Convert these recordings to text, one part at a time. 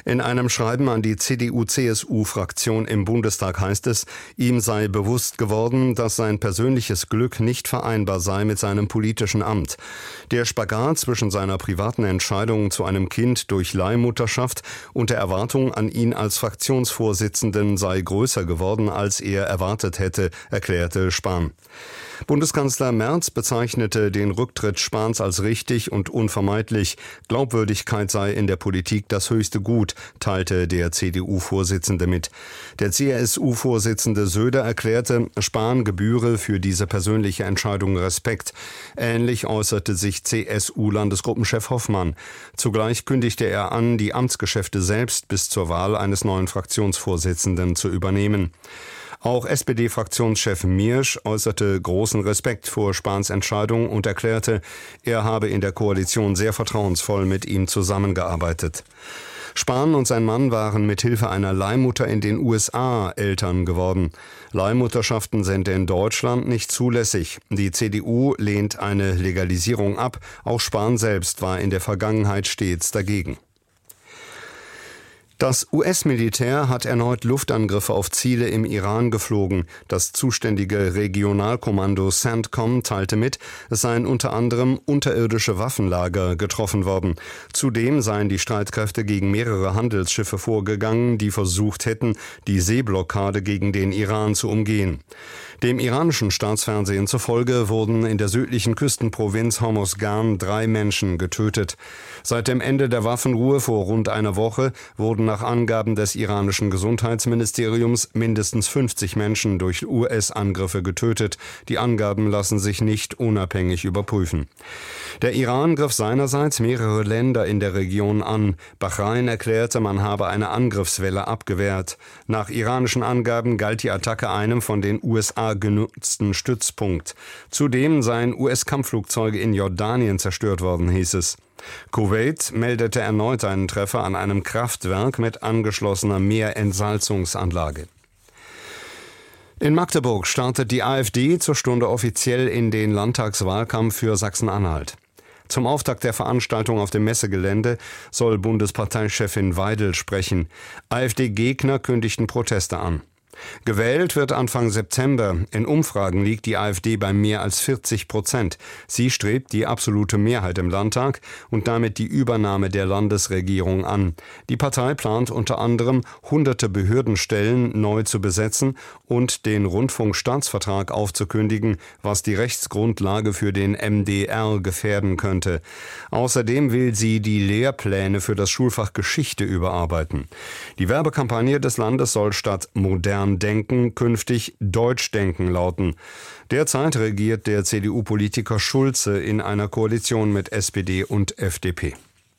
In einem Schreiben an die CDU-CSU-Fraktion im Bundestag heißt es, ihm sei bewusst geworden, dass sein persönliches Glück nicht vereinbar sei mit seinem politischen Amt. Der Spagat zwischen seiner privaten Entscheidung zu einem Kind durch Leihmutterschaft und der Erwartung an ihn als Fraktionsvorsitzenden sei größer geworden, als er erwartet hätte, erklärte Spahn. Bundeskanzler Merz bezeichnete den Rücktritt Spahns als richtig und unvermeidlich. Glaubwürdigkeit sei in der Politik das höchste Gut, teilte der CDU-Vorsitzende mit. Der CSU-Vorsitzende Söder erklärte, Spahn gebühre für diese persönliche Entscheidung Respekt. Ähnlich äußerte sich CSU-Landesgruppenchef Hoffmann. Zugleich kündigte er an, die Amtsgeschäfte selbst bis zur Wahl eines neuen Fraktionsvorsitzenden zu übernehmen. Auch SPD-Fraktionschef Miersch äußerte großen Respekt vor Spahns Entscheidung und erklärte, er habe in der Koalition sehr vertrauensvoll mit ihm zusammengearbeitet. Spahn und sein Mann waren mit Hilfe einer Leihmutter in den USA Eltern geworden. Leihmutterschaften sind in Deutschland nicht zulässig. Die CDU lehnt eine Legalisierung ab. Auch Spahn selbst war in der Vergangenheit stets dagegen. Das US-Militär hat erneut Luftangriffe auf Ziele im Iran geflogen. Das zuständige Regionalkommando CENTCOM teilte mit, es seien unter anderem unterirdische Waffenlager getroffen worden. Zudem seien die Streitkräfte gegen mehrere Handelsschiffe vorgegangen, die versucht hätten, die Seeblockade gegen den Iran zu umgehen. Dem iranischen Staatsfernsehen zufolge wurden in der südlichen Küstenprovinz Hormozgan 3 Menschen getötet. Seit dem Ende der Waffenruhe vor rund einer Woche wurden nach Angaben des iranischen Gesundheitsministeriums mindestens 50 Menschen durch US-Angriffe getötet. Die Angaben lassen sich nicht unabhängig überprüfen. Der Iran griff seinerseits mehrere Länder in der Region an. Bahrain erklärte, man habe eine Angriffswelle abgewehrt. Nach iranischen Angaben galt die Attacke einem von den USA genutzten Stützpunkt. Zudem seien US-Kampfflugzeuge in Jordanien zerstört worden, hieß es. Kuwait meldete erneut einen Treffer an einem Kraftwerk mit angeschlossener Meerentsalzungsanlage. In Magdeburg startet die AfD zur Stunde offiziell in den Landtagswahlkampf für Sachsen-Anhalt. Zum Auftakt der Veranstaltung auf dem Messegelände soll Bundesparteichefin Weidel sprechen. AfD-Gegner kündigten Proteste an. Gewählt wird Anfang September. In Umfragen liegt die AfD bei mehr als 40%. Sie strebt die absolute Mehrheit im Landtag und damit die Übernahme der Landesregierung an. Die Partei plant unter anderem, hunderte Behördenstellen neu zu besetzen und den Rundfunkstaatsvertrag aufzukündigen, was die Rechtsgrundlage für den MDR gefährden könnte. Außerdem will sie die Lehrpläne für das Schulfach Geschichte überarbeiten. Die Werbekampagne des Landes soll statt modern denken künftig Deutsch denken lauten. Derzeit regiert der CDU-Politiker Schulze in einer Koalition mit SPD und FDP.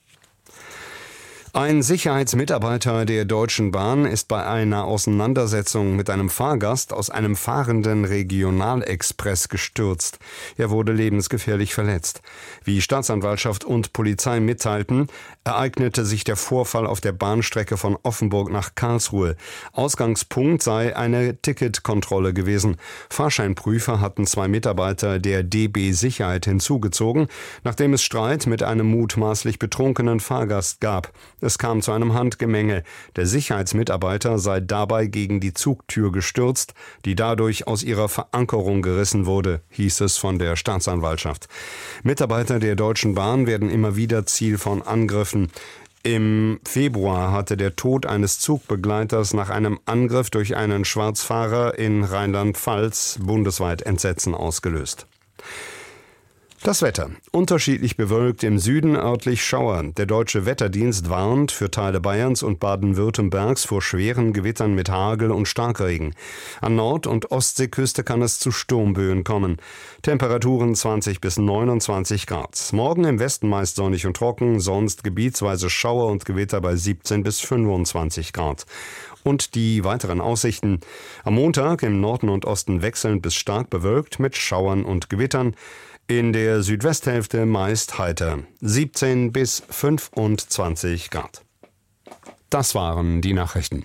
Ein Sicherheitsmitarbeiter der Deutschen Bahn ist bei einer Auseinandersetzung mit einem Fahrgast aus einem fahrenden Regionalexpress gestürzt. Er wurde lebensgefährlich verletzt. Wie Staatsanwaltschaft und Polizei mitteilten, ereignete sich der Vorfall auf der Bahnstrecke von Offenburg nach Karlsruhe. Ausgangspunkt sei eine Ticketkontrolle gewesen. Fahrscheinprüfer hatten 2 Mitarbeiter der DB Sicherheit hinzugezogen, nachdem es Streit mit einem mutmaßlich betrunkenen Fahrgast gab. Es kam zu einem Handgemenge. Der Sicherheitsmitarbeiter sei dabei gegen die Zugtür gestürzt, die dadurch aus ihrer Verankerung gerissen wurde, hieß es von der Staatsanwaltschaft. Mitarbeiter der Deutschen Bahn werden immer wieder Ziel von Angriffen. Im Februar hatte der Tod eines Zugbegleiters nach einem Angriff durch einen Schwarzfahrer in Rheinland-Pfalz bundesweit Entsetzen ausgelöst. Das Wetter. Unterschiedlich bewölkt, im Süden örtlich Schauer. Der Deutsche Wetterdienst warnt für Teile Bayerns und Baden-Württembergs vor schweren Gewittern mit Hagel und Starkregen. An Nord- und Ostseeküste kann es zu Sturmböen kommen. Temperaturen 20 bis 29 Grad. Morgen im Westen meist sonnig und trocken, sonst gebietsweise Schauer und Gewitter bei 17 bis 25 Grad. Und die weiteren Aussichten. Am Montag im Norden und Osten wechselnd bis stark bewölkt mit Schauern und Gewittern. In der Südwesthälfte meist heiter, 17 bis 25 Grad. Das waren die Nachrichten.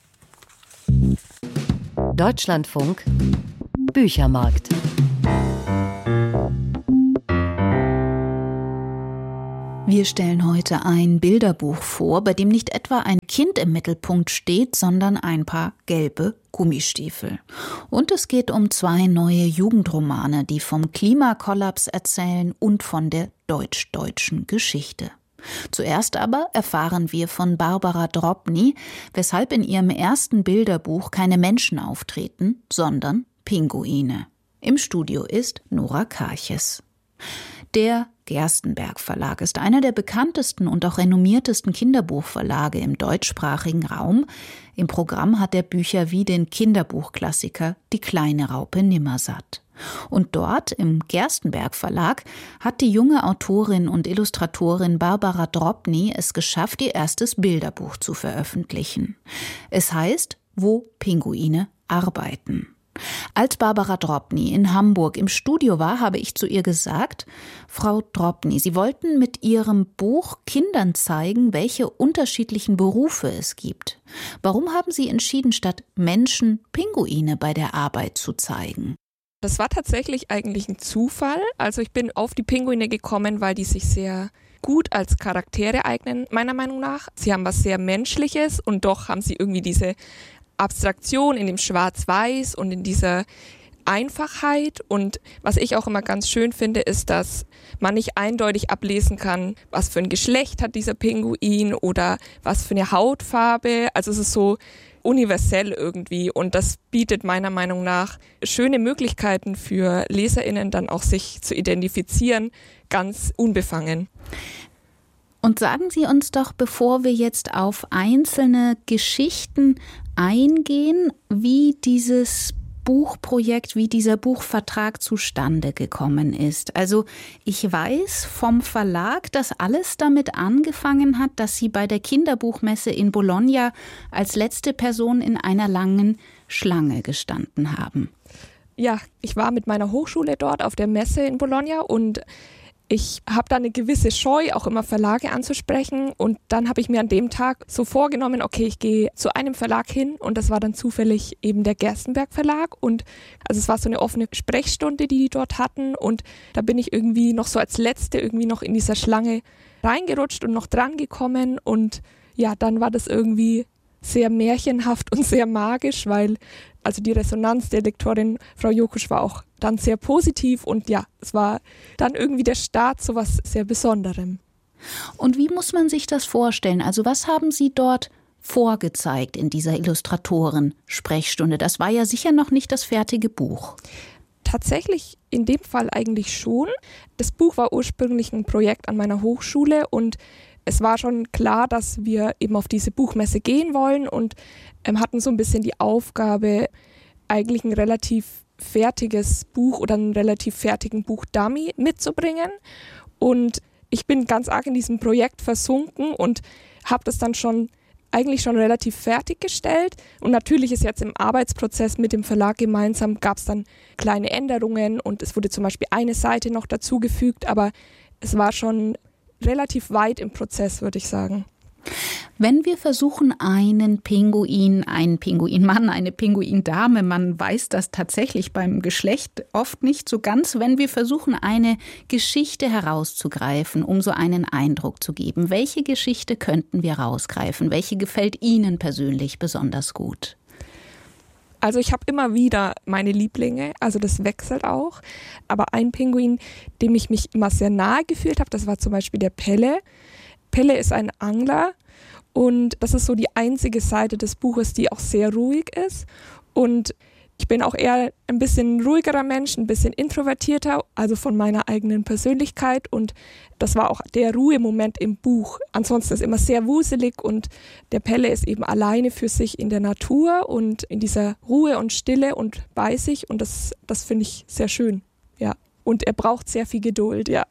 Deutschlandfunk Büchermarkt. Wir Wir stellen heute ein Bilderbuch vor, bei dem nicht etwa ein Kind im Mittelpunkt steht, sondern ein paar gelbe Gummistiefel. Und es geht um 2 neue Jugendromane, die vom Klimakollaps erzählen und von der deutsch-deutschen Geschichte. Zuerst aber erfahren wir von Barbara Drobny, weshalb in ihrem ersten Bilderbuch keine Menschen auftreten, sondern Pinguine. Im Studio ist Nora Karches. Der Gerstenberg Verlag ist einer der bekanntesten und auch renommiertesten Kinderbuchverlage im deutschsprachigen Raum. Im Programm hat er Bücher wie den Kinderbuchklassiker Die kleine Raupe Nimmersatt. Und dort, im Gerstenberg Verlag, hat die junge Autorin und Illustratorin Barbara Drobny es geschafft, ihr erstes Bilderbuch zu veröffentlichen. Es heißt »Wo Pinguine arbeiten«. Als Barbara Drobny in Hamburg im Studio war, habe ich zu ihr gesagt: Frau Drobny, Sie wollten mit Ihrem Buch Kindern zeigen, welche unterschiedlichen Berufe es gibt. Warum haben Sie entschieden, statt Menschen Pinguine bei der Arbeit zu zeigen? Das war tatsächlich eigentlich ein Zufall. Also ich bin auf die Pinguine gekommen, weil die sich sehr gut als Charaktere eignen, meiner Meinung nach. Sie haben was sehr Menschliches und doch haben sie irgendwie diese Abstraktion in dem Schwarz-Weiß und in dieser Einfachheit. Und was ich auch immer ganz schön finde, ist, dass man nicht eindeutig ablesen kann, was für ein Geschlecht hat dieser Pinguin oder was für eine Hautfarbe. Also es ist so universell irgendwie und das bietet meiner Meinung nach schöne Möglichkeiten für LeserInnen dann auch sich zu identifizieren, ganz unbefangen. Und sagen Sie uns doch, bevor wir jetzt auf einzelne Geschichten eingehen, wie dieses Buchprojekt, wie dieser Buchvertrag zustande gekommen ist. Also ich weiß vom Verlag, dass alles damit angefangen hat, dass Sie bei der Kinderbuchmesse in Bologna als letzte Person in einer langen Schlange gestanden haben. Ja, ich war mit meiner Hochschule dort auf der Messe in Bologna und ich habe da eine gewisse Scheu, auch immer Verlage anzusprechen. Und dann habe ich mir an dem Tag so vorgenommen, okay, ich gehe zu einem Verlag hin und das war dann zufällig eben der Gerstenberg Verlag. Und also es war so eine offene Sprechstunde, die dort hatten. Und da bin ich irgendwie noch so als Letzte irgendwie noch in dieser Schlange reingerutscht und noch dran gekommen. Und ja, dann war das irgendwie sehr märchenhaft und sehr magisch, weil also die Resonanz der Lektorin Frau Jokusch war auch dann sehr positiv und ja, es war dann irgendwie der Start zu was sehr Besonderem. Und wie muss man sich das vorstellen? Also was haben Sie dort vorgezeigt in dieser Illustratoren-Sprechstunde? Das war ja sicher noch nicht das fertige Buch. Tatsächlich in dem Fall eigentlich schon. Das Buch war ursprünglich ein Projekt an meiner Hochschule und es war schon klar, dass wir eben auf diese Buchmesse gehen wollen und hatten so ein bisschen die Aufgabe, eigentlich ein relativ fertiges Buch oder einen relativ fertigen Buchdummy mitzubringen. Und ich bin ganz arg in diesem Projekt versunken und habe das dann eigentlich schon relativ fertiggestellt. Und natürlich ist jetzt im Arbeitsprozess mit dem Verlag gemeinsam, gab es dann kleine Änderungen und es wurde zum Beispiel eine Seite noch dazugefügt, aber es war schon relativ weit im Prozess, würde ich sagen. Wenn wir versuchen, einen Pinguinmann, eine Pinguindame, man weiß das tatsächlich beim Geschlecht oft nicht so ganz, wenn wir versuchen, eine Geschichte herauszugreifen, um so einen Eindruck zu geben, welche Geschichte könnten wir rausgreifen? Welche gefällt Ihnen persönlich besonders gut? Also ich habe immer wieder meine Lieblinge, also das wechselt auch. Aber ein Pinguin, dem ich mich immer sehr nahe gefühlt habe, das war zum Beispiel der Pelle. Pelle ist ein Angler und das ist so die einzige Seite des Buches, die auch sehr ruhig ist. Und ich bin auch eher ein bisschen ruhigerer Mensch, ein bisschen introvertierter, also von meiner eigenen Persönlichkeit. Und das war auch der Ruhemoment im Buch. Ansonsten ist es immer sehr wuselig und der Pelle ist eben alleine für sich in der Natur und in dieser Ruhe und Stille und bei sich. Und das finde ich sehr schön, ja. Und er braucht sehr viel Geduld, ja.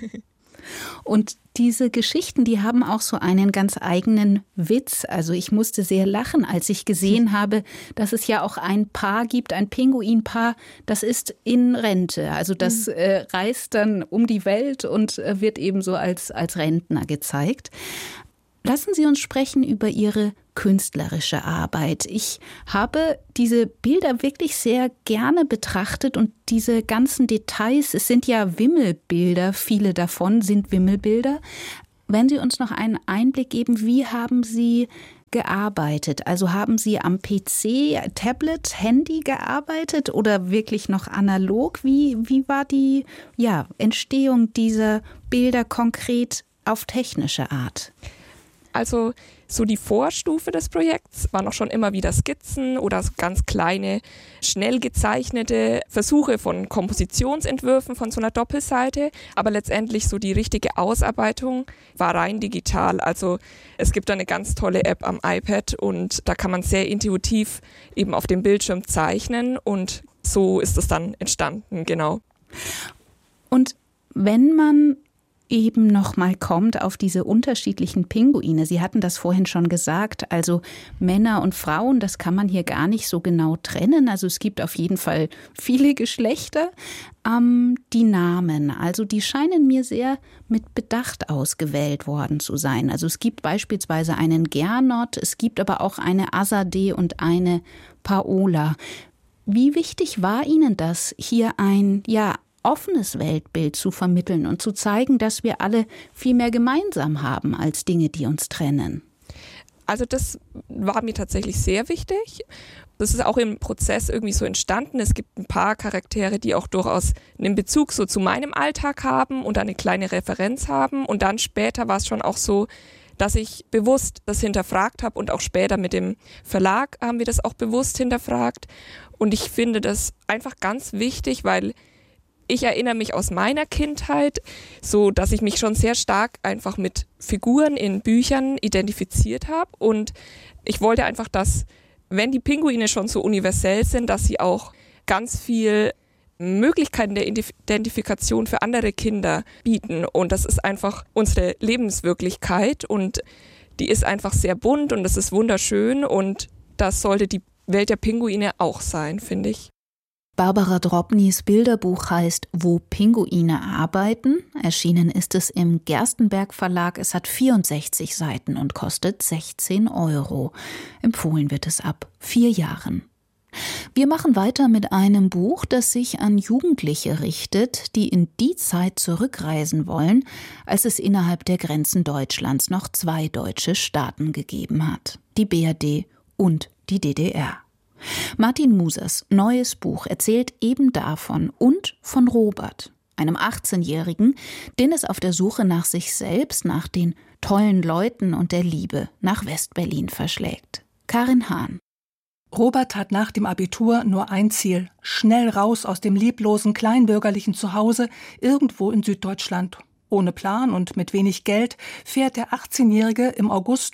Und diese Geschichten, die haben auch so einen ganz eigenen Witz. Also ich musste sehr lachen, als ich gesehen habe, dass es ja auch ein Paar gibt, ein Pinguinpaar, das ist in Rente. Also das reist dann um die Welt und wird eben so als Rentner gezeigt. Lassen Sie uns sprechen über Ihre künstlerische Arbeit. Ich habe diese Bilder wirklich sehr gerne betrachtet und diese ganzen Details, es sind ja Wimmelbilder, viele davon sind Wimmelbilder. Wenn Sie uns noch einen Einblick geben, wie haben Sie gearbeitet? Also haben Sie am PC, Tablet, Handy gearbeitet oder wirklich noch analog? Wie war die Entstehung dieser Bilder konkret auf technische Art? Also so die Vorstufe des Projekts waren auch schon immer wieder Skizzen oder so ganz kleine, schnell gezeichnete Versuche von Kompositionsentwürfen von so einer Doppelseite. Aber letztendlich so die richtige Ausarbeitung war rein digital. Also es gibt da eine ganz tolle App am iPad und da kann man sehr intuitiv eben auf dem Bildschirm zeichnen und so ist es dann entstanden, genau. Und wenn man eben nochmal kommt auf diese unterschiedlichen Pinguine. Sie hatten das vorhin schon gesagt, also Männer und Frauen, das kann man hier gar nicht so genau trennen. Also es gibt auf jeden Fall viele Geschlechter. Die Namen, also die scheinen mir sehr mit Bedacht ausgewählt worden zu sein. Also es gibt beispielsweise einen Gernot, es gibt aber auch eine Azadeh und eine Paola. Wie wichtig war Ihnen das, hier ein, offenes Weltbild zu vermitteln und zu zeigen, dass wir alle viel mehr gemeinsam haben als Dinge, die uns trennen? Also das war mir tatsächlich sehr wichtig. Das ist auch im Prozess irgendwie so entstanden. Es gibt ein paar Charaktere, die auch durchaus einen Bezug so zu meinem Alltag haben und eine kleine Referenz haben. Und dann später war es schon auch so, dass ich bewusst das hinterfragt habe und auch später mit dem Verlag haben wir das auch bewusst hinterfragt. Und ich finde das einfach ganz wichtig, weil ich erinnere mich aus meiner Kindheit, so dass ich mich schon sehr stark einfach mit Figuren in Büchern identifiziert habe. Und ich wollte einfach, dass, wenn die Pinguine schon so universell sind, dass sie auch ganz viel Möglichkeiten der Identifikation für andere Kinder bieten. Und das ist einfach unsere Lebenswirklichkeit und die ist einfach sehr bunt und das ist wunderschön und das sollte die Welt der Pinguine auch sein, finde ich. Barbara Drobnys Bilderbuch heißt »Wo Pinguine arbeiten«. Erschienen ist es im Gerstenberg Verlag. Es hat 64 Seiten und kostet 16 €. Empfohlen wird es ab 4 Jahren. Wir machen weiter mit einem Buch, das sich an Jugendliche richtet, die in die Zeit zurückreisen wollen, als es innerhalb der Grenzen Deutschlands noch 2 deutsche Staaten gegeben hat: die BRD und die DDR. Martin Musers neues Buch erzählt eben davon und von Robert, einem 18-Jährigen, den es auf der Suche nach sich selbst, nach den tollen Leuten und der Liebe nach West-Berlin verschlägt. Karin Hahn. Robert hat nach dem Abitur nur ein Ziel: schnell raus aus dem lieblosen kleinbürgerlichen Zuhause irgendwo in Süddeutschland. Ohne Plan und mit wenig Geld fährt der 18-Jährige im August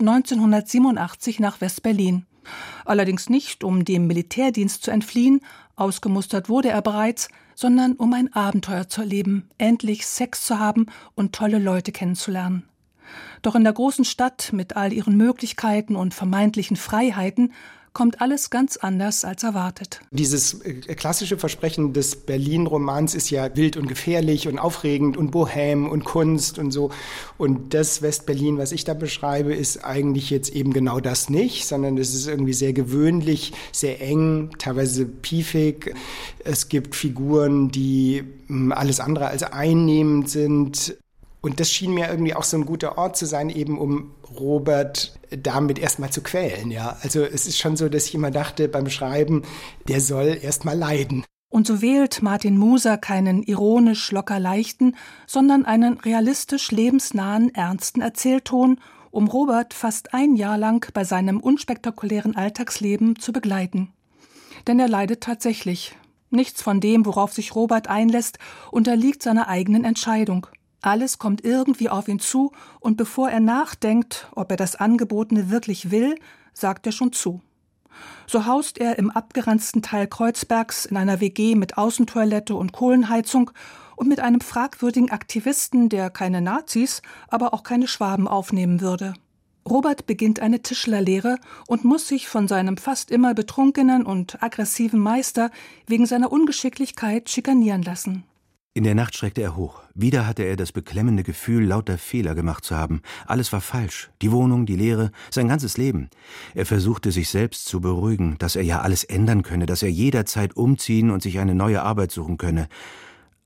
1987 nach West-Berlin. Allerdings nicht, um dem Militärdienst zu entfliehen, ausgemustert wurde er bereits, sondern um ein Abenteuer zu erleben, endlich Sex zu haben und tolle Leute kennenzulernen. Doch in der großen Stadt mit all ihren Möglichkeiten und vermeintlichen Freiheiten kommt alles ganz anders als erwartet. Dieses klassische Versprechen des Berlin-Romans ist ja wild und gefährlich und aufregend und bohem und Kunst und so. Und das West-Berlin, was ich da beschreibe, ist eigentlich jetzt eben genau das nicht, sondern es ist irgendwie sehr gewöhnlich, sehr eng, teilweise piefig. Es gibt Figuren, die alles andere als einnehmend sind. Und das schien mir irgendwie auch so ein guter Ort zu sein, eben um Robert damit erstmal zu quälen. Ja, also es ist schon so, dass ich immer dachte beim Schreiben, der soll erstmal leiden. Und so wählt Martin Muser keinen ironisch locker leichten, sondern einen realistisch lebensnahen, ernsten Erzählton, um Robert fast ein Jahr lang bei seinem unspektakulären Alltagsleben zu begleiten. Denn er leidet tatsächlich. Nichts von dem, worauf sich Robert einlässt, unterliegt seiner eigenen Entscheidung. Alles kommt irgendwie auf ihn zu und bevor er nachdenkt, ob er das Angebotene wirklich will, sagt er schon zu. So haust er im abgeranzten Teil Kreuzbergs in einer WG mit Außentoilette und Kohlenheizung und mit einem fragwürdigen Aktivisten, der keine Nazis, aber auch keine Schwaben aufnehmen würde. Robert beginnt eine Tischlerlehre und muss sich von seinem fast immer betrunkenen und aggressiven Meister wegen seiner Ungeschicklichkeit schikanieren lassen. In der Nacht schreckte er hoch. Wieder hatte er das beklemmende Gefühl, lauter Fehler gemacht zu haben. Alles war falsch. Die Wohnung, die Lehre, sein ganzes Leben. Er versuchte sich selbst zu beruhigen, dass er ja alles ändern könne, dass er jederzeit umziehen und sich eine neue Arbeit suchen könne.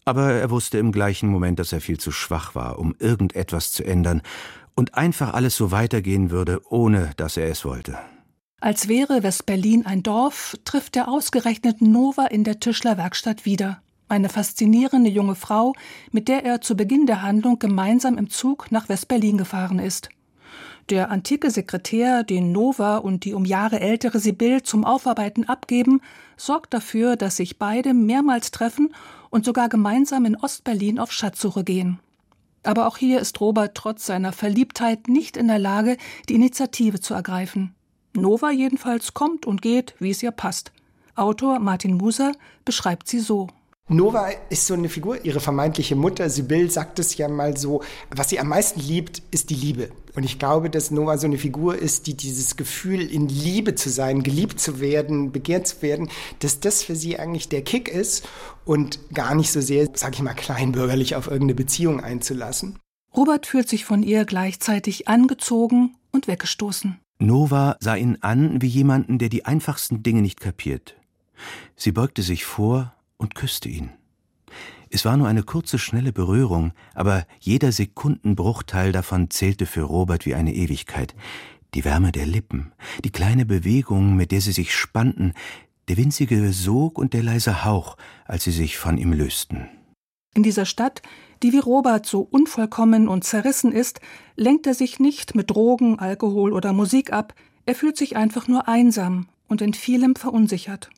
Aber er wusste im gleichen Moment, dass er viel zu schwach war, um irgendetwas zu ändern und einfach alles so weitergehen würde, ohne dass er es wollte. Als wäre West-Berlin ein Dorf, trifft er ausgerechnet Nova in der Tischlerwerkstatt wieder. Eine faszinierende junge Frau, mit der er zu Beginn der Handlung gemeinsam im Zug nach West-Berlin gefahren ist. Der antike Sekretär, den Nova und die um Jahre ältere Sibylle zum Aufarbeiten abgeben, sorgt dafür, dass sich beide mehrmals treffen und sogar gemeinsam in Ostberlin auf Schatzsuche gehen. Aber auch hier ist Robert trotz seiner Verliebtheit nicht in der Lage, die Initiative zu ergreifen. Nova jedenfalls kommt und geht, wie es ihr passt. Autor Martin Muser beschreibt sie so. Nova ist so eine Figur, ihre vermeintliche Mutter, Sibylle sagt es ja mal so, was sie am meisten liebt, ist die Liebe. Und ich glaube, dass Nova so eine Figur ist, die dieses Gefühl, in Liebe zu sein, geliebt zu werden, begehrt zu werden, dass das für sie eigentlich der Kick ist und gar nicht so sehr, sag ich mal, kleinbürgerlich auf irgendeine Beziehung einzulassen. Robert fühlt sich von ihr gleichzeitig angezogen und weggestoßen. Nova sah ihn an wie jemanden, der die einfachsten Dinge nicht kapiert. Sie beugte sich vor und küsste ihn. Es war nur eine kurze, schnelle Berührung, aber jeder Sekundenbruchteil davon zählte für Robert wie eine Ewigkeit. Die Wärme der Lippen, die kleine Bewegung, mit der sie sich spannten, der winzige Sog und der leise Hauch, als sie sich von ihm lösten. In dieser Stadt, die wie Robert so unvollkommen und zerrissen ist, lenkt er sich nicht mit Drogen, Alkohol oder Musik ab, er fühlt sich einfach nur einsam und in vielem verunsichert.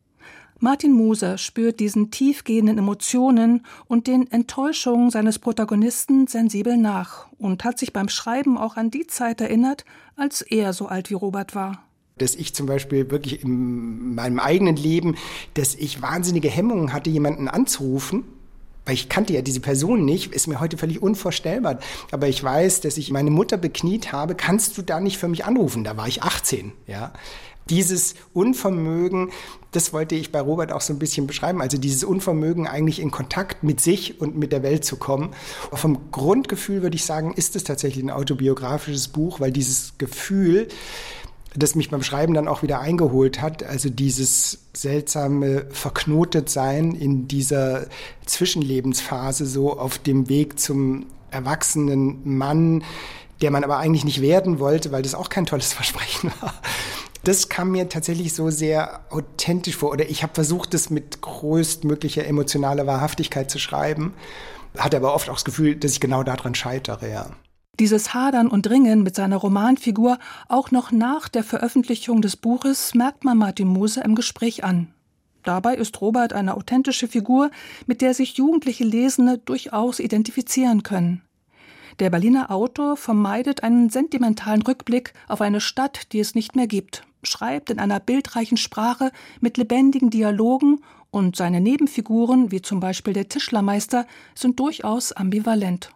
Martin Muser spürt diesen tiefgehenden Emotionen und den Enttäuschungen seines Protagonisten sensibel nach und hat sich beim Schreiben auch an die Zeit erinnert, als er so alt wie Robert war. Dass ich zum Beispiel wirklich in meinem eigenen Leben, dass ich wahnsinnige Hemmungen hatte, jemanden anzurufen, weil ich kannte ja diese Person nicht, ist mir heute völlig unvorstellbar. Aber ich weiß, dass ich meine Mutter bekniet habe, kannst du da nicht für mich anrufen? Da war ich 18, ja. Dieses Unvermögen, das wollte ich bei Robert auch so ein bisschen beschreiben, also dieses Unvermögen, eigentlich in Kontakt mit sich und mit der Welt zu kommen. Vom Grundgefühl würde ich sagen, ist es tatsächlich ein autobiografisches Buch, weil dieses Gefühl, das mich beim Schreiben dann auch wieder eingeholt hat, also dieses seltsame Verknotetsein in dieser Zwischenlebensphase, so auf dem Weg zum erwachsenen Mann, der man aber eigentlich nicht werden wollte, weil das auch kein tolles Versprechen war. Das kam mir tatsächlich so sehr authentisch vor. Oder ich habe versucht, das mit größtmöglicher emotionaler Wahrhaftigkeit zu schreiben, hatte aber oft auch das Gefühl, dass ich genau daran scheitere, ja. Dieses Hadern und Ringen mit seiner Romanfigur, auch noch nach der Veröffentlichung des Buches, merkt man Martin Muser im Gespräch an. Dabei ist Robert eine authentische Figur, mit der sich jugendliche Lesende durchaus identifizieren können. Der Berliner Autor vermeidet einen sentimentalen Rückblick auf eine Stadt, die es nicht mehr gibt, schreibt in einer bildreichen Sprache mit lebendigen Dialogen und seine Nebenfiguren, wie zum Beispiel der Tischlermeister, sind durchaus ambivalent.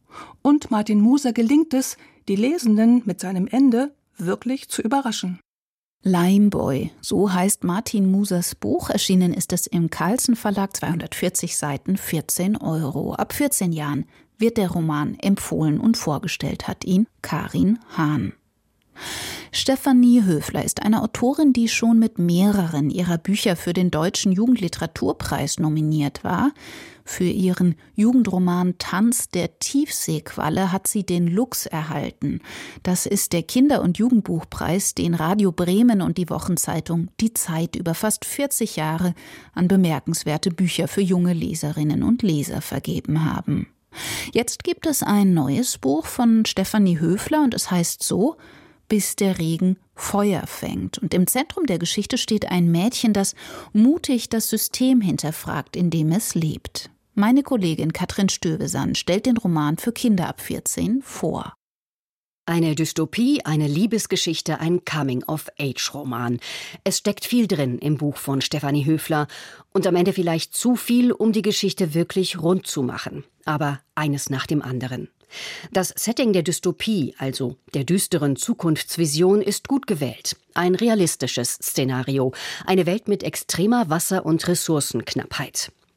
Und Martin Muser gelingt es, die Lesenden mit seinem Ende wirklich zu überraschen. Limeboy, so heißt Martin Musers Buch. Erschienen ist es im Carlsen Verlag, 240 Seiten, 14 €. Ab 14 Jahren wird der Roman empfohlen und vorgestellt hat ihn Karin Hahn. Stefanie Höfler ist eine Autorin, die schon mit mehreren ihrer Bücher für den Deutschen Jugendliteraturpreis nominiert war. Für ihren Jugendroman Tanz der Tiefseequalle hat sie den Lux erhalten. Das ist der Kinder- und Jugendbuchpreis, den Radio Bremen und die Wochenzeitung Die Zeit über fast 40 Jahre an bemerkenswerte Bücher für junge Leserinnen und Leser vergeben haben. Jetzt gibt es ein neues Buch von Stefanie Höfler und es heißt so: Bis der Regen Feuer fängt. Und im Zentrum der Geschichte steht ein Mädchen, das mutig das System hinterfragt, in dem es lebt. Meine Kollegin Katrin Stövesand stellt den Roman für Kinder ab 14 vor. Eine Dystopie, eine Liebesgeschichte, ein Coming-of-Age-Roman. Es steckt viel drin im Buch von Stefanie Höfler und am Ende vielleicht zu viel, um die Geschichte wirklich rund zu machen. Aber eines nach dem anderen. Das Setting der Dystopie, also der düsteren Zukunftsvision, ist gut gewählt. Ein realistisches Szenario, eine Welt mit extremer Wasser- und Ressourcenknappheit.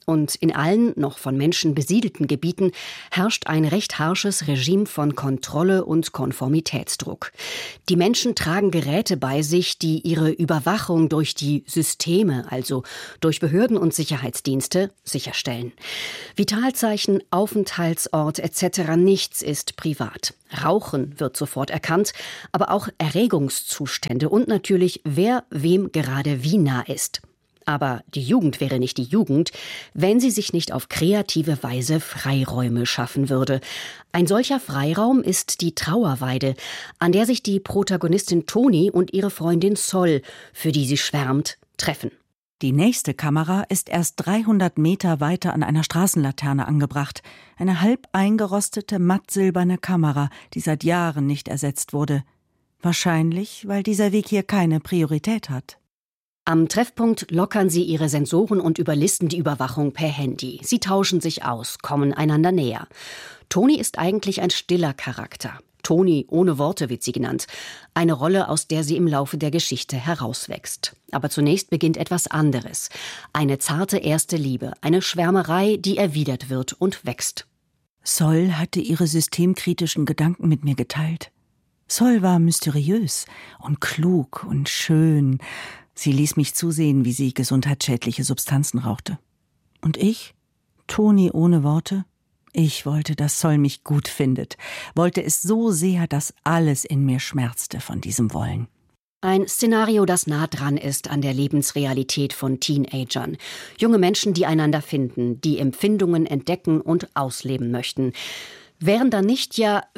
Und in allen noch von Menschen besiedelten Gebieten herrscht ein recht harsches Regime von Kontrolle und Konformitätsdruck. Die Menschen tragen Geräte bei sich, die ihre Überwachung durch die Systeme, also durch Behörden und Sicherheitsdienste, sicherstellen. Vitalzeichen, Aufenthaltsort etc. nichts ist privat. Rauchen wird sofort erkannt, aber auch Erregungszustände und natürlich, wer wem gerade wie nah ist. Aber die Jugend wäre nicht die Jugend, wenn sie sich nicht auf kreative Weise Freiräume schaffen würde. Ein solcher Freiraum ist die Trauerweide, an der sich die Protagonistin Toni und ihre Freundin Sol, für die sie schwärmt, treffen. Die nächste Kamera ist erst 300 Meter weiter an einer Straßenlaterne angebracht. Eine halb eingerostete, mattsilberne Kamera, die seit Jahren nicht ersetzt wurde. Wahrscheinlich, weil dieser Weg hier keine Priorität hat. Am Treffpunkt lockern sie ihre Sensoren und überlisten die Überwachung per Handy. Sie tauschen sich aus, kommen einander näher. Toni ist eigentlich ein stiller Charakter. Toni ohne Worte wird sie genannt. Eine Rolle, aus der sie im Laufe der Geschichte herauswächst. Aber zunächst beginnt etwas anderes. Eine zarte erste Liebe, eine Schwärmerei, die erwidert wird und wächst. Sol hatte ihre systemkritischen Gedanken mit mir geteilt. Sol war mysteriös und klug und schön. Sie ließ mich zusehen, wie sie gesundheitsschädliche Substanzen rauchte. Und ich, Toni ohne Worte, ich wollte, dass Sol mich gut findet, wollte es so sehr, dass alles in mir schmerzte von diesem Wollen. Ein Szenario, das nah dran ist an der Lebensrealität von Teenagern. Junge Menschen, die einander finden, die Empfindungen entdecken und ausleben möchten. Wären da nicht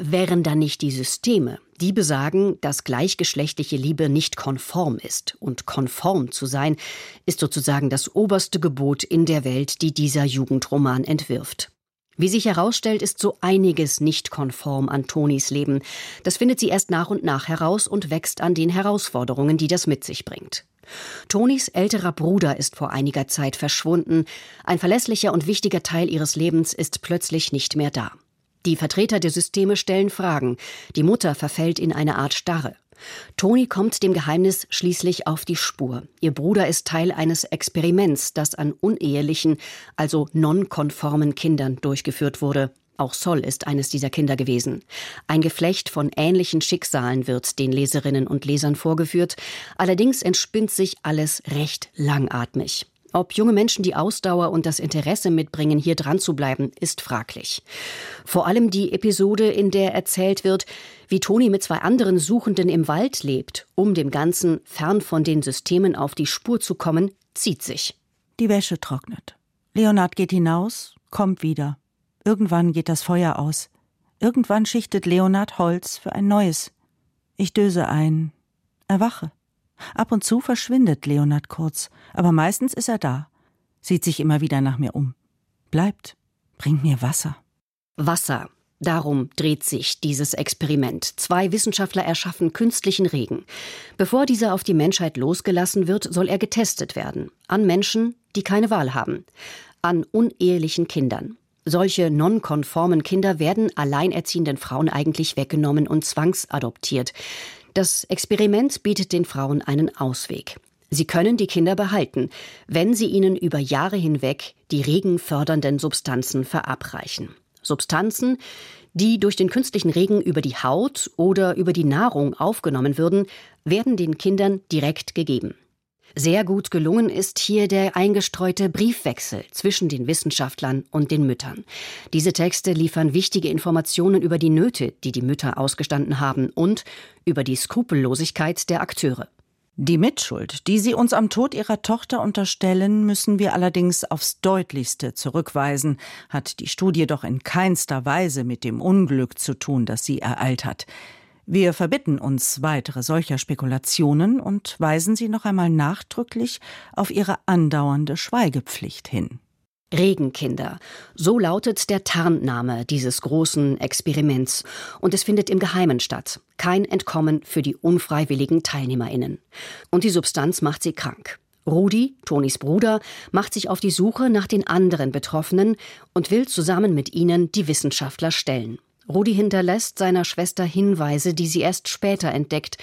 die Systeme, die besagen, dass gleichgeschlechtliche Liebe nicht konform ist. Und konform zu sein, ist sozusagen das oberste Gebot in der Welt, die dieser Jugendroman entwirft. Wie sich herausstellt, ist so einiges nicht konform an Tonis Leben. Das findet sie erst nach und nach heraus und wächst an den Herausforderungen, die das mit sich bringt. Tonis älterer Bruder ist vor einiger Zeit verschwunden. Ein verlässlicher und wichtiger Teil ihres Lebens ist plötzlich nicht mehr da. Die Vertreter der Systeme stellen Fragen. Die Mutter verfällt in eine Art Starre. Toni kommt dem Geheimnis schließlich auf die Spur. Ihr Bruder ist Teil eines Experiments, das an unehelichen, also nonkonformen Kindern durchgeführt wurde. Auch Sol ist eines dieser Kinder gewesen. Ein Geflecht von ähnlichen Schicksalen wird den Leserinnen und Lesern vorgeführt. Allerdings entspinnt sich alles recht langatmig. Ob junge Menschen die Ausdauer und das Interesse mitbringen, hier dran zu bleiben, ist fraglich. Vor allem die Episode, in der erzählt wird, wie Toni mit 2 anderen Suchenden im Wald lebt, um dem Ganzen fern von den Systemen auf die Spur zu kommen, zieht sich. Die Wäsche trocknet. Leonard geht hinaus, kommt wieder. Irgendwann geht das Feuer aus. Irgendwann schichtet Leonard Holz für ein neues. Ich döse ein, erwache. Ab und zu verschwindet Leonard kurz, aber meistens ist er da, sieht sich immer wieder nach mir um, bleibt, bringt mir Wasser. Wasser, darum dreht sich dieses Experiment. 2 Wissenschaftler erschaffen künstlichen Regen. Bevor dieser auf die Menschheit losgelassen wird, soll er getestet werden. An Menschen, die keine Wahl haben. An unehelichen Kindern. Solche nonkonformen Kinder werden alleinerziehenden Frauen eigentlich weggenommen und zwangsadoptiert. Das Experiment bietet den Frauen einen Ausweg. Sie können die Kinder behalten, wenn sie ihnen über Jahre hinweg die regenfördernden Substanzen verabreichen. Substanzen, die durch den künstlichen Regen über die Haut oder über die Nahrung aufgenommen würden, werden den Kindern direkt gegeben. Sehr gut gelungen ist hier der eingestreute Briefwechsel zwischen den Wissenschaftlern und den Müttern. Diese Texte liefern wichtige Informationen über die Nöte, die die Mütter ausgestanden haben und über die Skrupellosigkeit der Akteure. Die Mitschuld, die sie uns am Tod ihrer Tochter unterstellen, müssen wir allerdings aufs Deutlichste zurückweisen, hat die Studie doch in keinster Weise mit dem Unglück zu tun, das sie ereilt hat. Wir verbitten uns weitere solcher Spekulationen und weisen sie noch einmal nachdrücklich auf ihre andauernde Schweigepflicht hin. Regenkinder, so lautet der Tarnname dieses großen Experiments. Und es findet im Geheimen statt. Kein Entkommen für die unfreiwilligen TeilnehmerInnen. Und die Substanz macht sie krank. Rudi, Tonis Bruder, macht sich auf die Suche nach den anderen Betroffenen und will zusammen mit ihnen die Wissenschaftler stellen. Rudi hinterlässt seiner Schwester Hinweise, die sie erst später entdeckt.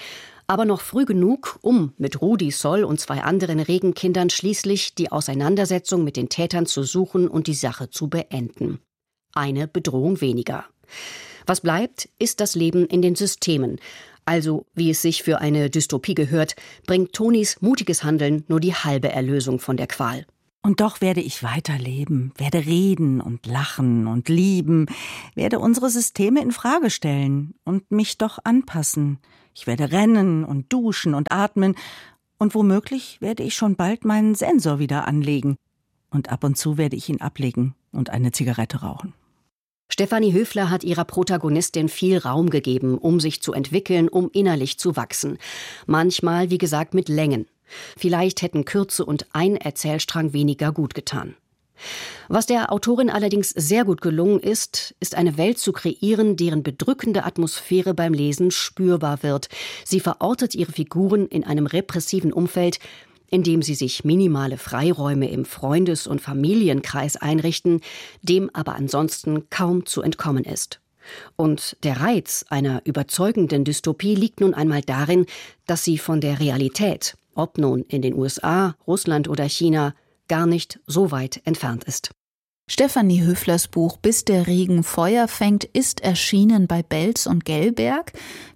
Aber noch früh genug, um mit Rudi, Sol und 2 anderen Regenkindern schließlich die Auseinandersetzung mit den Tätern zu suchen und die Sache zu beenden. Eine Bedrohung weniger. Was bleibt, ist das Leben in den Systemen. Also, wie es sich für eine Dystopie gehört, bringt Tonis mutiges Handeln nur die halbe Erlösung von der Qual. Und doch werde ich weiterleben, werde reden und lachen und lieben, werde unsere Systeme in Frage stellen und mich doch anpassen. Ich werde rennen und duschen und atmen und womöglich werde ich schon bald meinen Sensor wieder anlegen. Und ab und zu werde ich ihn ablegen und eine Zigarette rauchen. Stefanie Höfler hat ihrer Protagonistin viel Raum gegeben, um sich zu entwickeln, um innerlich zu wachsen. Manchmal, wie gesagt, mit Längen. Vielleicht hätten Kürze und ein Erzählstrang weniger gut getan. Was der Autorin allerdings sehr gut gelungen ist, ist eine Welt zu kreieren, deren bedrückende Atmosphäre beim Lesen spürbar wird. Sie verortet ihre Figuren in einem repressiven Umfeld, in dem sie sich minimale Freiräume im Freundes- und Familienkreis einrichten, dem aber ansonsten kaum zu entkommen ist. Und der Reiz einer überzeugenden Dystopie liegt nun einmal darin, dass sie von der Realität, ob nun in den USA, Russland oder China, gar nicht so weit entfernt ist. Stefanie Höflers Buch »Bis der Regen Feuer fängt« ist erschienen bei Belz und Gelberg.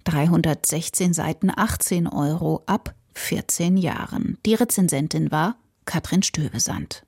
316 Seiten, 18 € ab 14 Jahren. Die Rezensentin war Katrin Stöbesand.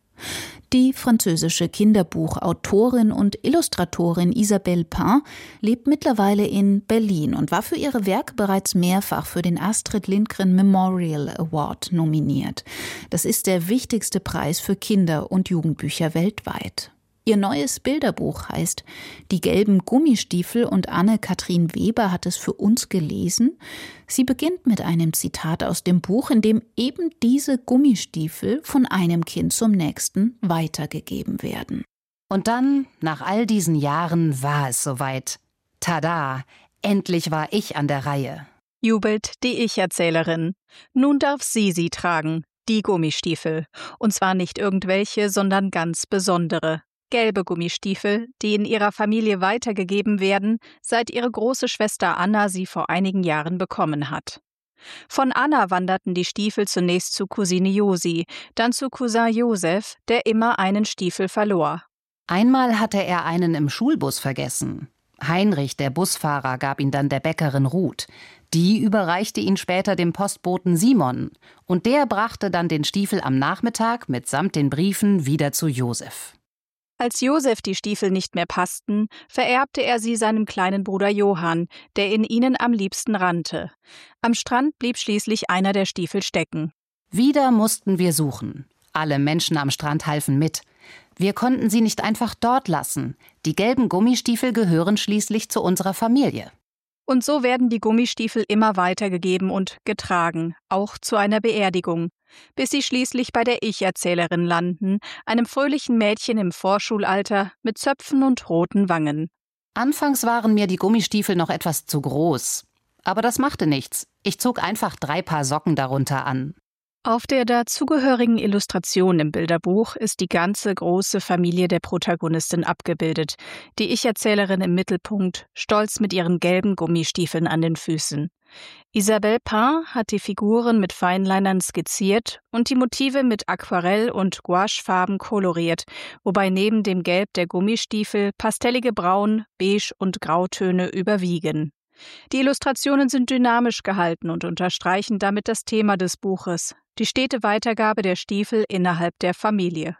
Die französische Kinderbuchautorin und Illustratorin Isabelle Pain lebt mittlerweile in Berlin und war für ihre Werke bereits mehrfach für den Astrid Lindgren Memorial Award nominiert. Das ist der wichtigste Preis für Kinder- und Jugendbücher weltweit. Ihr neues Bilderbuch heißt »Die gelben Gummistiefel« und Anne-Kathrin Weber hat es für uns gelesen. Sie beginnt mit einem Zitat aus dem Buch, in dem eben diese Gummistiefel von einem Kind zum nächsten weitergegeben werden. Und dann, nach all diesen Jahren, war es soweit. Tada! Endlich war ich an der Reihe. Jubelt die Ich-Erzählerin. Nun darf sie tragen, die Gummistiefel. Und zwar nicht irgendwelche, sondern ganz besondere. Gelbe Gummistiefel, die in ihrer Familie weitergegeben werden, seit ihre große Schwester Anna sie vor einigen Jahren bekommen hat. Von Anna wanderten die Stiefel zunächst zu Cousine Josi, dann zu Cousin Josef, der immer einen Stiefel verlor. Einmal hatte er einen im Schulbus vergessen. Heinrich, der Busfahrer, gab ihn dann der Bäckerin Ruth. Die überreichte ihn später dem Postboten Simon. Und der brachte dann den Stiefel am Nachmittag mitsamt den Briefen wieder zu Josef. Als Josef die Stiefel nicht mehr passten, vererbte er sie seinem kleinen Bruder Johann, der in ihnen am liebsten rannte. Am Strand blieb schließlich einer der Stiefel stecken. Wieder mussten wir suchen. Alle Menschen am Strand halfen mit. Wir konnten sie nicht einfach dort lassen. Die gelben Gummistiefel gehören schließlich zu unserer Familie. Und so werden die Gummistiefel immer weitergegeben und getragen, auch zu einer Beerdigung, bis sie schließlich bei der Ich-Erzählerin landen, einem fröhlichen Mädchen im Vorschulalter mit Zöpfen und roten Wangen. Anfangs waren mir die Gummistiefel noch etwas zu groß. Aber das machte nichts. Ich zog einfach 3 Paar Socken darunter an. Auf der dazugehörigen Illustration im Bilderbuch ist die ganze große Familie der Protagonistin abgebildet. Die Ich-Erzählerin im Mittelpunkt, stolz mit ihren gelben Gummistiefeln an den Füßen. Isabelle Pain hat die Figuren mit Feinlinern skizziert und die Motive mit Aquarell- und Gouachefarben koloriert, wobei neben dem Gelb der Gummistiefel pastellige Braun-, Beige- und Grautöne überwiegen. Die Illustrationen sind dynamisch gehalten und unterstreichen damit das Thema des Buches, die stete Weitergabe der Stiefel innerhalb der Familie.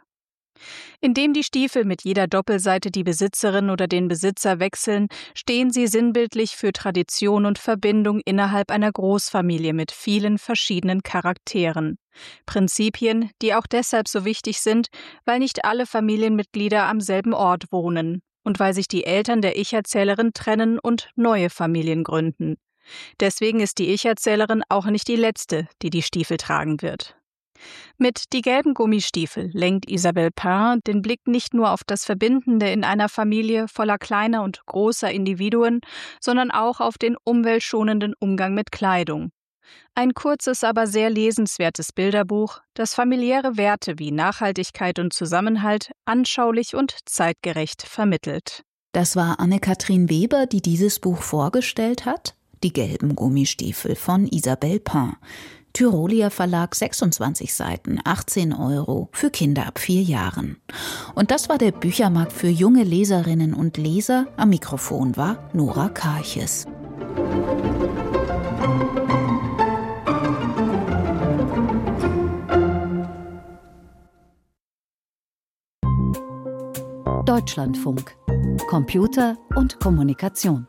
Indem die Stiefel mit jeder Doppelseite die Besitzerin oder den Besitzer wechseln, stehen sie sinnbildlich für Tradition und Verbindung innerhalb einer Großfamilie mit vielen verschiedenen Charakteren. Prinzipien, die auch deshalb so wichtig sind, weil nicht alle Familienmitglieder am selben Ort wohnen und weil sich die Eltern der Ich-Erzählerin trennen und neue Familien gründen. Deswegen ist die Ich-Erzählerin auch nicht die Letzte, die die Stiefel tragen wird. Mit »Die gelben Gummistiefel« lenkt Isabelle Pain den Blick nicht nur auf das Verbindende in einer Familie voller kleiner und großer Individuen, sondern auch auf den umweltschonenden Umgang mit Kleidung. Ein kurzes, aber sehr lesenswertes Bilderbuch, das familiäre Werte wie Nachhaltigkeit und Zusammenhalt anschaulich und zeitgerecht vermittelt. Das war Anne-Kathrin Weber, die dieses Buch vorgestellt hat. Die gelben Gummistiefel von Isabelle Pain. Tyrolia Verlag, 26 Seiten, 18 €, für Kinder ab 4 Jahren. Und das war der Büchermarkt für junge Leserinnen und Leser. Am Mikrofon war Nora Karches. Deutschlandfunk. Computer und Kommunikation.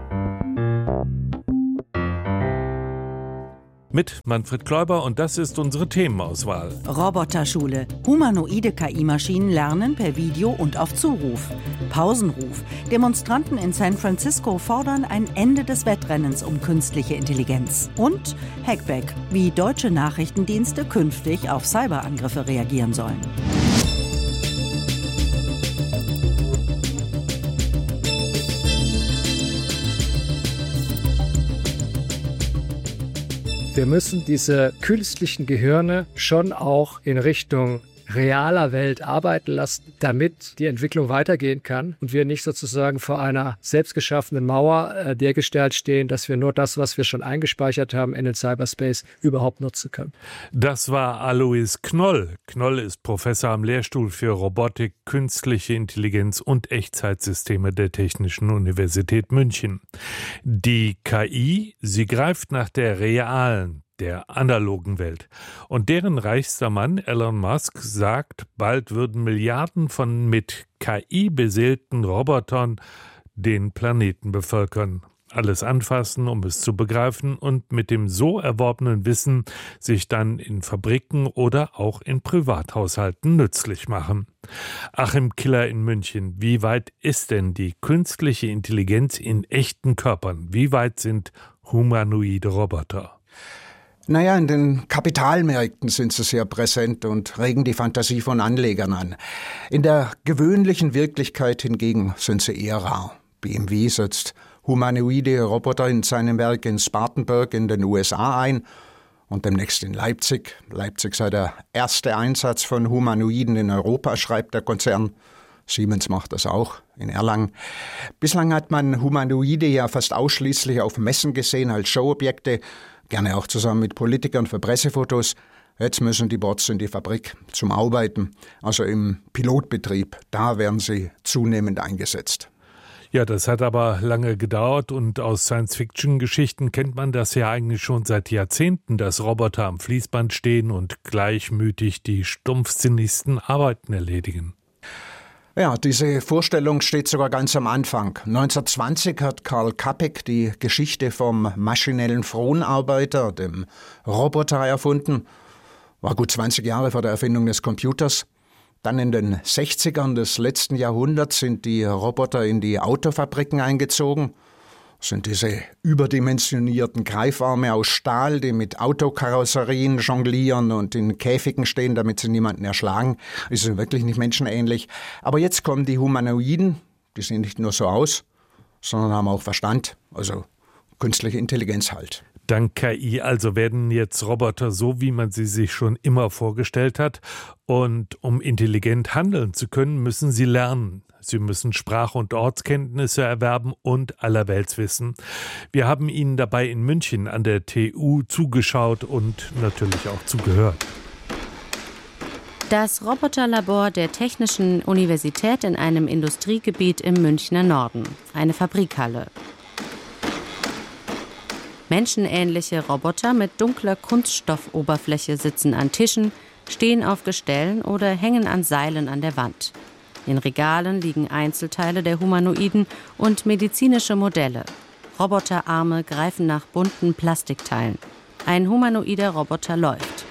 Mit Manfred Kläuber, und das ist unsere Themenauswahl. Roboterschule. Humanoide KI-Maschinen lernen per Video und auf Zuruf. Pausenruf. Demonstranten in San Francisco fordern ein Ende des Wettrennens um künstliche Intelligenz. Und Hackback, wie deutsche Nachrichtendienste künftig auf Cyberangriffe reagieren sollen. Wir müssen diese künstlichen Gehirne schon auch in Richtung realer Welt arbeiten lassen, damit die Entwicklung weitergehen kann und wir nicht sozusagen vor einer selbstgeschaffenen Mauer dergestalt stehen, dass wir nur das, was wir schon eingespeichert haben in den Cyberspace, überhaupt nutzen können. Das war Alois Knoll. Knoll ist Professor am Lehrstuhl für Robotik, Künstliche Intelligenz und Echtzeitsysteme der Technischen Universität München. Die KI, sie greift nach der realen, der analogen Welt. Und deren reichster Mann, Elon Musk, sagt, bald würden Milliarden von mit KI beseelten Robotern den Planeten bevölkern. Alles anfassen, um es zu begreifen und mit dem so erworbenen Wissen sich dann in Fabriken oder auch in Privathaushalten nützlich machen. Achim Killer in München, wie weit ist denn die künstliche Intelligenz in echten Körpern? Wie weit sind humanoide Roboter? Naja, in den Kapitalmärkten sind sie sehr präsent und regen die Fantasie von Anlegern an. In der gewöhnlichen Wirklichkeit hingegen sind sie eher rar. BMW setzt humanoide Roboter in seinem Werk in Spartanburg in den USA ein und demnächst in Leipzig. Leipzig sei der erste Einsatz von Humanoiden in Europa, schreibt der Konzern. Siemens macht das auch in Erlangen. Bislang hat man Humanoide ja fast ausschließlich auf Messen gesehen als Showobjekte, gerne auch zusammen mit Politikern für Pressefotos. Jetzt müssen die Bots in die Fabrik zum Arbeiten, also im Pilotbetrieb. Da werden sie zunehmend eingesetzt. Ja, das hat aber lange gedauert und aus Science-Fiction-Geschichten kennt man das ja eigentlich schon seit Jahrzehnten, dass Roboter am Fließband stehen und gleichmütig die stumpfsinnigsten Arbeiten erledigen. Ja, diese Vorstellung steht sogar ganz am Anfang. 1920 hat Karl Kapek die Geschichte vom maschinellen Fronarbeiter, dem Roboter, erfunden. War gut 20 Jahre vor der Erfindung des Computers. Dann in den 60ern des letzten Jahrhunderts sind die Roboter in die Autofabriken eingezogen. Das sind diese überdimensionierten Greifarme aus Stahl, die mit Autokarosserien jonglieren und in Käfigen stehen, damit sie niemanden erschlagen. Die sind wirklich nicht menschenähnlich. Aber jetzt kommen die Humanoiden, die sehen nicht nur so aus, sondern haben auch Verstand, also künstliche Intelligenz halt. Dank KI also werden jetzt Roboter so, wie man sie sich schon immer vorgestellt hat. Und um intelligent handeln zu können, müssen sie lernen. Sie müssen Sprach- und Ortskenntnisse erwerben und Allerweltswissen. Wir haben Ihnen dabei in München an der TU zugeschaut und natürlich auch zugehört. Das Roboterlabor der Technischen Universität in einem Industriegebiet im Münchner Norden. Eine Fabrikhalle. Menschenähnliche Roboter mit dunkler Kunststoffoberfläche sitzen an Tischen, stehen auf Gestellen oder hängen an Seilen an der Wand. In Regalen liegen Einzelteile der Humanoiden und medizinische Modelle. Roboterarme greifen nach bunten Plastikteilen. Ein humanoider Roboter läuft.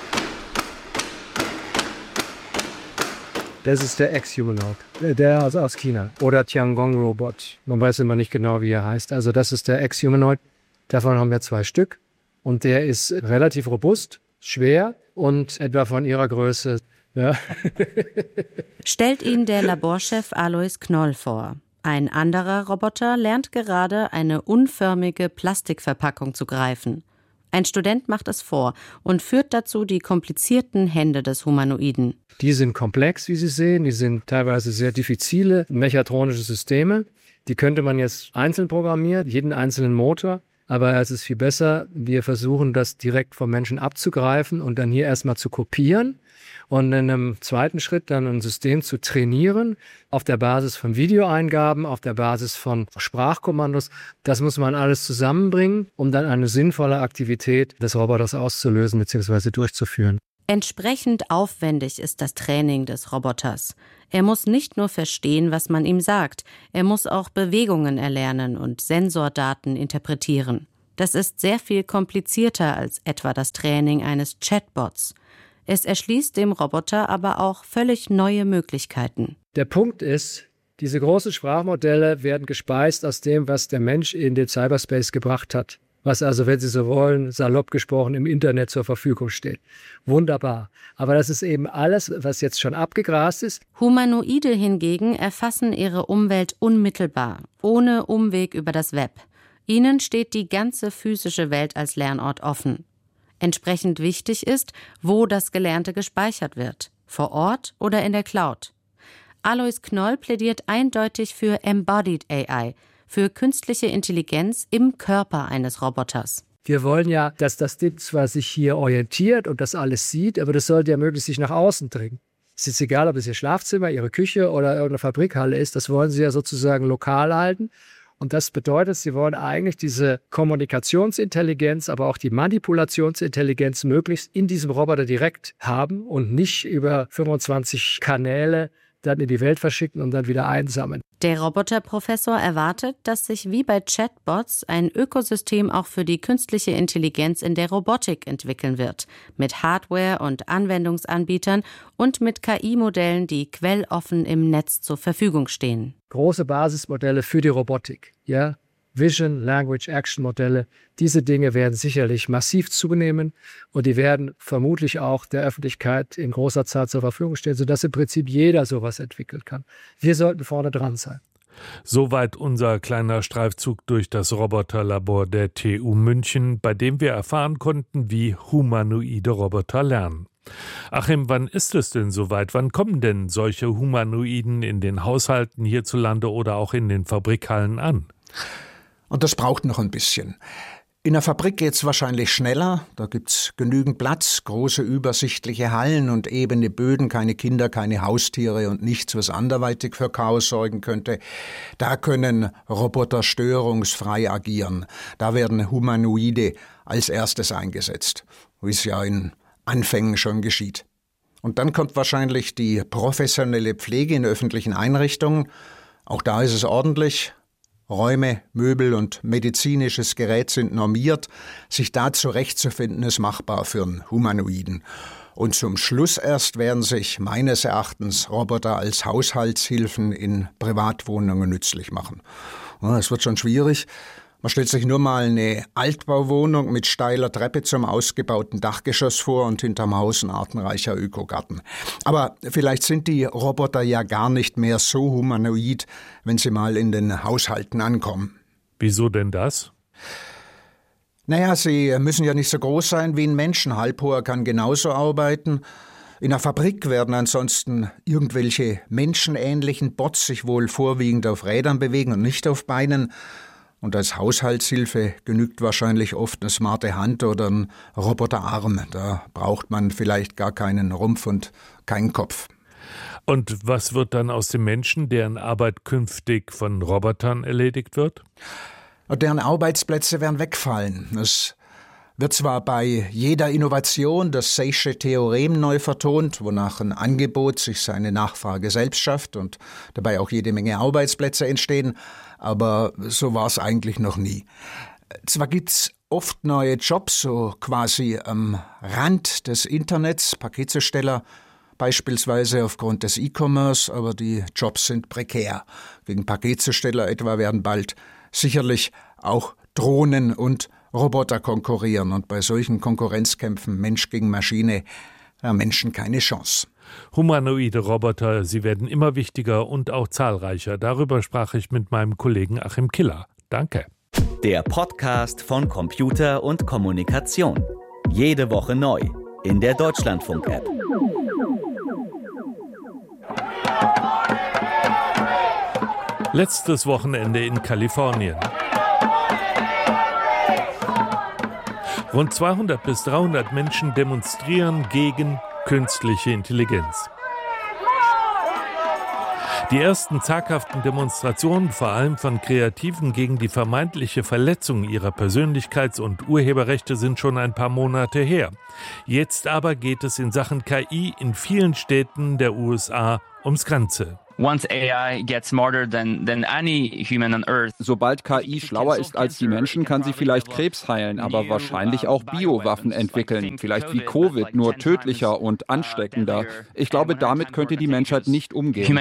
Das ist der Ex-Humanoid, der aus China. Oder Tiangong-Robot. Man weiß immer nicht genau, wie er heißt. Also das ist der Ex-Humanoid. Davon haben wir 2 Stück. Und der ist relativ robust, schwer und etwa von ihrer Größe. Ja. Stellt ihn der Laborchef Alois Knoll vor. Ein anderer Roboter lernt gerade, eine unförmige Plastikverpackung zu greifen. Ein Student macht es vor und führt dazu die komplizierten Hände des Humanoiden. Die sind komplex, wie Sie sehen. Die sind teilweise sehr diffizile mechatronische Systeme. Die könnte man jetzt einzeln programmieren, jeden einzelnen Motor. Aber es ist viel besser, wir versuchen das direkt vom Menschen abzugreifen und dann hier erstmal zu kopieren und in einem zweiten Schritt dann ein System zu trainieren auf der Basis von Videoeingaben, auf der Basis von Sprachkommandos. Das muss man alles zusammenbringen, um dann eine sinnvolle Aktivität des Roboters auszulösen bzw. durchzuführen. Entsprechend aufwendig ist das Training des Roboters. Er muss nicht nur verstehen, was man ihm sagt, er muss auch Bewegungen erlernen und Sensordaten interpretieren. Das ist sehr viel komplizierter als etwa das Training eines Chatbots. Es erschließt dem Roboter aber auch völlig neue Möglichkeiten. Der Punkt ist, diese großen Sprachmodelle werden gespeist aus dem, was der Mensch in den Cyberspace gebracht hat. Was also, wenn Sie so wollen, salopp gesprochen, im Internet zur Verfügung steht. Wunderbar. Aber das ist eben alles, was jetzt schon abgegrast ist. Humanoide hingegen erfassen ihre Umwelt unmittelbar, ohne Umweg über das Web. Ihnen steht die ganze physische Welt als Lernort offen. Entsprechend wichtig ist, wo das Gelernte gespeichert wird, vor Ort oder in der Cloud. Alois Knoll plädiert eindeutig für Embodied AI, für künstliche Intelligenz im Körper eines Roboters. Wir wollen ja, dass das Ding zwar sich hier orientiert und das alles sieht, aber das sollte ja möglichst sich nach außen dringen. Es ist egal, ob es Ihr Schlafzimmer, Ihre Küche oder irgendeine Fabrikhalle ist, das wollen Sie ja sozusagen lokal halten. Und das bedeutet, Sie wollen eigentlich diese Kommunikationsintelligenz, aber auch die Manipulationsintelligenz möglichst in diesem Roboter direkt haben und nicht über 25 Kanäle dann in die Welt verschicken und dann wieder einsammeln. Der Roboterprofessor erwartet, dass sich wie bei Chatbots ein Ökosystem auch für die künstliche Intelligenz in der Robotik entwickeln wird, mit Hardware und Anwendungsanbietern und mit KI-Modellen, die quelloffen im Netz zur Verfügung stehen. Große Basismodelle für die Robotik, ja, Vision, Language, Action Modelle, diese Dinge werden sicherlich massiv zunehmen und die werden vermutlich auch der Öffentlichkeit in großer Zahl zur Verfügung stehen, sodass im Prinzip jeder sowas entwickeln kann. Wir sollten vorne dran sein. Soweit unser kleiner Streifzug durch das Roboterlabor der TU München, bei dem wir erfahren konnten, wie humanoide Roboter lernen. Achim, wann ist es denn soweit? Wann kommen denn solche Humanoiden in den Haushalten hierzulande oder auch in den Fabrikhallen an? Und das braucht noch ein bisschen. In der Fabrik geht's wahrscheinlich schneller. Da gibt's genügend Platz, große übersichtliche Hallen und ebene Böden, keine Kinder, keine Haustiere und nichts, was anderweitig für Chaos sorgen könnte. Da können Roboter störungsfrei agieren. Da werden Humanoide als erstes eingesetzt, wie es ja in Anfängen schon geschieht. Und dann kommt wahrscheinlich die professionelle Pflege in öffentlichen Einrichtungen. Auch da ist es ordentlich. Räume, Möbel und medizinisches Gerät sind normiert. Sich da zurechtzufinden, ist machbar für einen Humanoiden. Und zum Schluss erst werden sich meines Erachtens Roboter als Haushaltshilfen in Privatwohnungen nützlich machen. Es wird schon schwierig. Man stellt sich nur mal eine Altbauwohnung mit steiler Treppe zum ausgebauten Dachgeschoss vor und hinterm Haus ein artenreicher Ökogarten. Aber vielleicht sind die Roboter ja gar nicht mehr so humanoid, wenn sie mal in den Haushalten ankommen. Wieso denn das? Naja, sie müssen ja nicht so groß sein wie ein Mensch. Ein Halbhoher kann genauso arbeiten. In der Fabrik werden ansonsten irgendwelche menschenähnlichen Bots sich wohl vorwiegend auf Rädern bewegen und nicht auf Beinen. Und als Haushaltshilfe genügt wahrscheinlich oft eine smarte Hand oder ein Roboterarm. Da braucht man vielleicht gar keinen Rumpf und keinen Kopf. Und was wird dann aus dem Menschen, deren Arbeit künftig von Robotern erledigt wird? Deren Arbeitsplätze werden wegfallen. Es wird zwar bei jeder Innovation das Say'sche Theorem neu vertont, wonach ein Angebot sich seine Nachfrage selbst schafft und dabei auch jede Menge Arbeitsplätze entstehen, aber so war es eigentlich noch nie. Zwar gibt's oft neue Jobs, so quasi am Rand des Internets, Paketzusteller beispielsweise aufgrund des E-Commerce, aber die Jobs sind prekär. Gegen Paketzusteller etwa werden bald sicherlich auch Drohnen und Roboter konkurrieren und bei solchen Konkurrenzkämpfen Mensch gegen Maschine, Menschen keine Chance. Humanoide Roboter, sie werden immer wichtiger und auch zahlreicher. Darüber sprach ich mit meinem Kollegen Achim Killer. Danke. Der Podcast von Computer und Kommunikation. Jede Woche neu in der Deutschlandfunk-App. Letztes Wochenende in Kalifornien. Rund 200 bis 300 Menschen demonstrieren gegen künstliche Intelligenz. Die ersten zaghaften Demonstrationen, vor allem von Kreativen gegen die vermeintliche Verletzung ihrer Persönlichkeits- und Urheberrechte, sind schon ein paar Monate her. Jetzt aber geht es in Sachen KI in vielen Städten der USA ums Ganze. Sobald KI schlauer ist als die Menschen, kann sie vielleicht Krebs heilen, aber wahrscheinlich auch Biowaffen entwickeln. Vielleicht wie Covid, nur tödlicher und ansteckender. Ich glaube, damit könnte die Menschheit nicht umgehen.